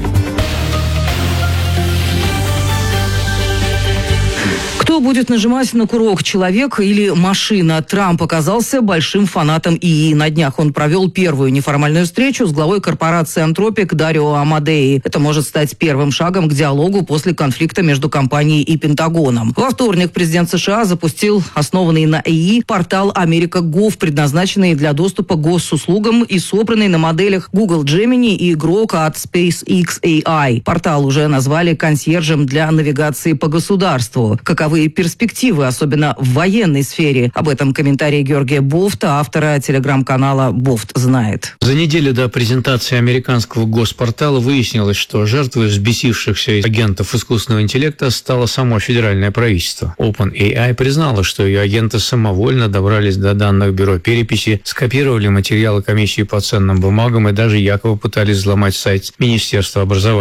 Кто будет нажимать на курок, человек или машина? Трамп оказался большим фанатом ИИ. На днях он провел первую неформальную встречу с главой корпорации «Антропик» Дарио Амадеи. Это может стать первым шагом к диалогу после конфликта между компанией и Пентагоном. Во вторник президент США запустил основанный на ИИ портал Америка точка гов, предназначенный для доступа к госуслугам и собранный на моделях Google Gemini и Grok от SpaceX эй ай. Портал уже назвали консьержем для навигации по государству. Каковы перспективы, особенно в военной сфере? Об этом комментарий Георгия Бофта, автора телеграм-канала «Бофт знает». За неделю до презентации американского госпортала выяснилось, что жертвой взбесившихся агентов искусственного интеллекта стало само федеральное правительство. OpenAI признала, что ее агенты самовольно добрались до данных бюро переписи, скопировали материалы комиссии по ценным бумагам и даже якобы пытались взломать сайт Министерства образования.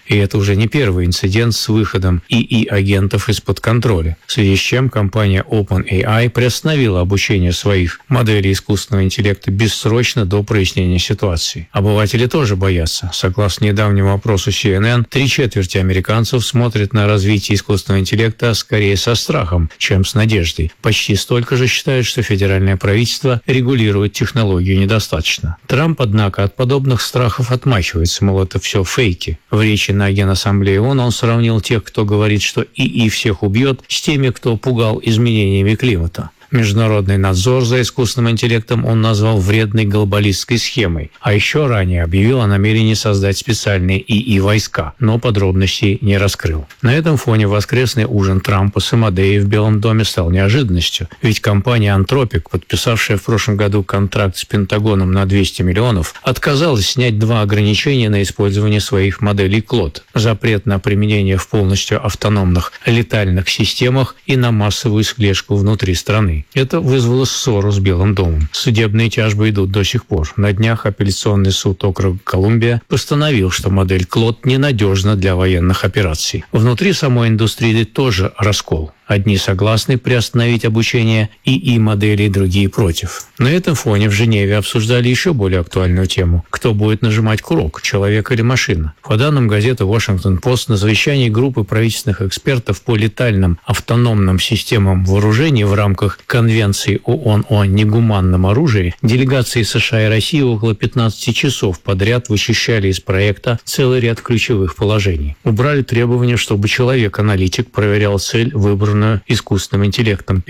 И это уже не первый инцидент с выходом ИИ-агентов из-под контроля, в связи с чем компания OpenAI приостановила обучение своих моделей искусственного интеллекта бессрочно до прояснения ситуации. Обыватели тоже боятся. Согласно недавнему опросу си эн эн, три четверти американцев смотрят на развитие искусственного интеллекта скорее со страхом, чем с надеждой. Почти столько же считают, что федеральное правительство регулирует технологию недостаточно. Трамп, однако, от подобных страхов отмахивается, мол, это все фейки. В речи на Генассамблее ООН он сравнил тех, кто говорит, что ИИ всех убьет, с теми, кто пугал изменениями климата. Международный надзор за искусственным интеллектом он назвал вредной глобалистской схемой, а еще ранее объявил о намерении создать специальные ИИ-войска, но подробностей не раскрыл. На этом фоне воскресный ужин Трампа с Амадеей в Белом доме стал неожиданностью, ведь компания Anthropic, подписавшая в прошлом году контракт с Пентагоном на двести миллионов, отказалась снять два ограничения на использование своих моделей Клод: запрет на применение в полностью автономных летальных системах и на массовую слежку внутри страны. Это вызвало ссору с Белым домом. Судебные тяжбы идут до сих пор. На днях апелляционный суд округа Колумбия постановил, что модель Клод ненадежна для военных операций. Внутри самой индустрии тоже раскол. Одни согласны приостановить обучение ИИ-моделей, другие против. На этом фоне в Женеве обсуждали еще более актуальную тему: кто будет нажимать курок, человек или машина. По данным газеты Washington Post, на совещании группы правительственных экспертов по летальным автономным системам вооружений в рамках Конвенции ООН о негуманном оружии делегации США и России около пятнадцати часов подряд вычищали из проекта целый ряд ключевых положений. Убрали требование, чтобы человек-аналитик проверял цель, выбранную искусственным интеллектом,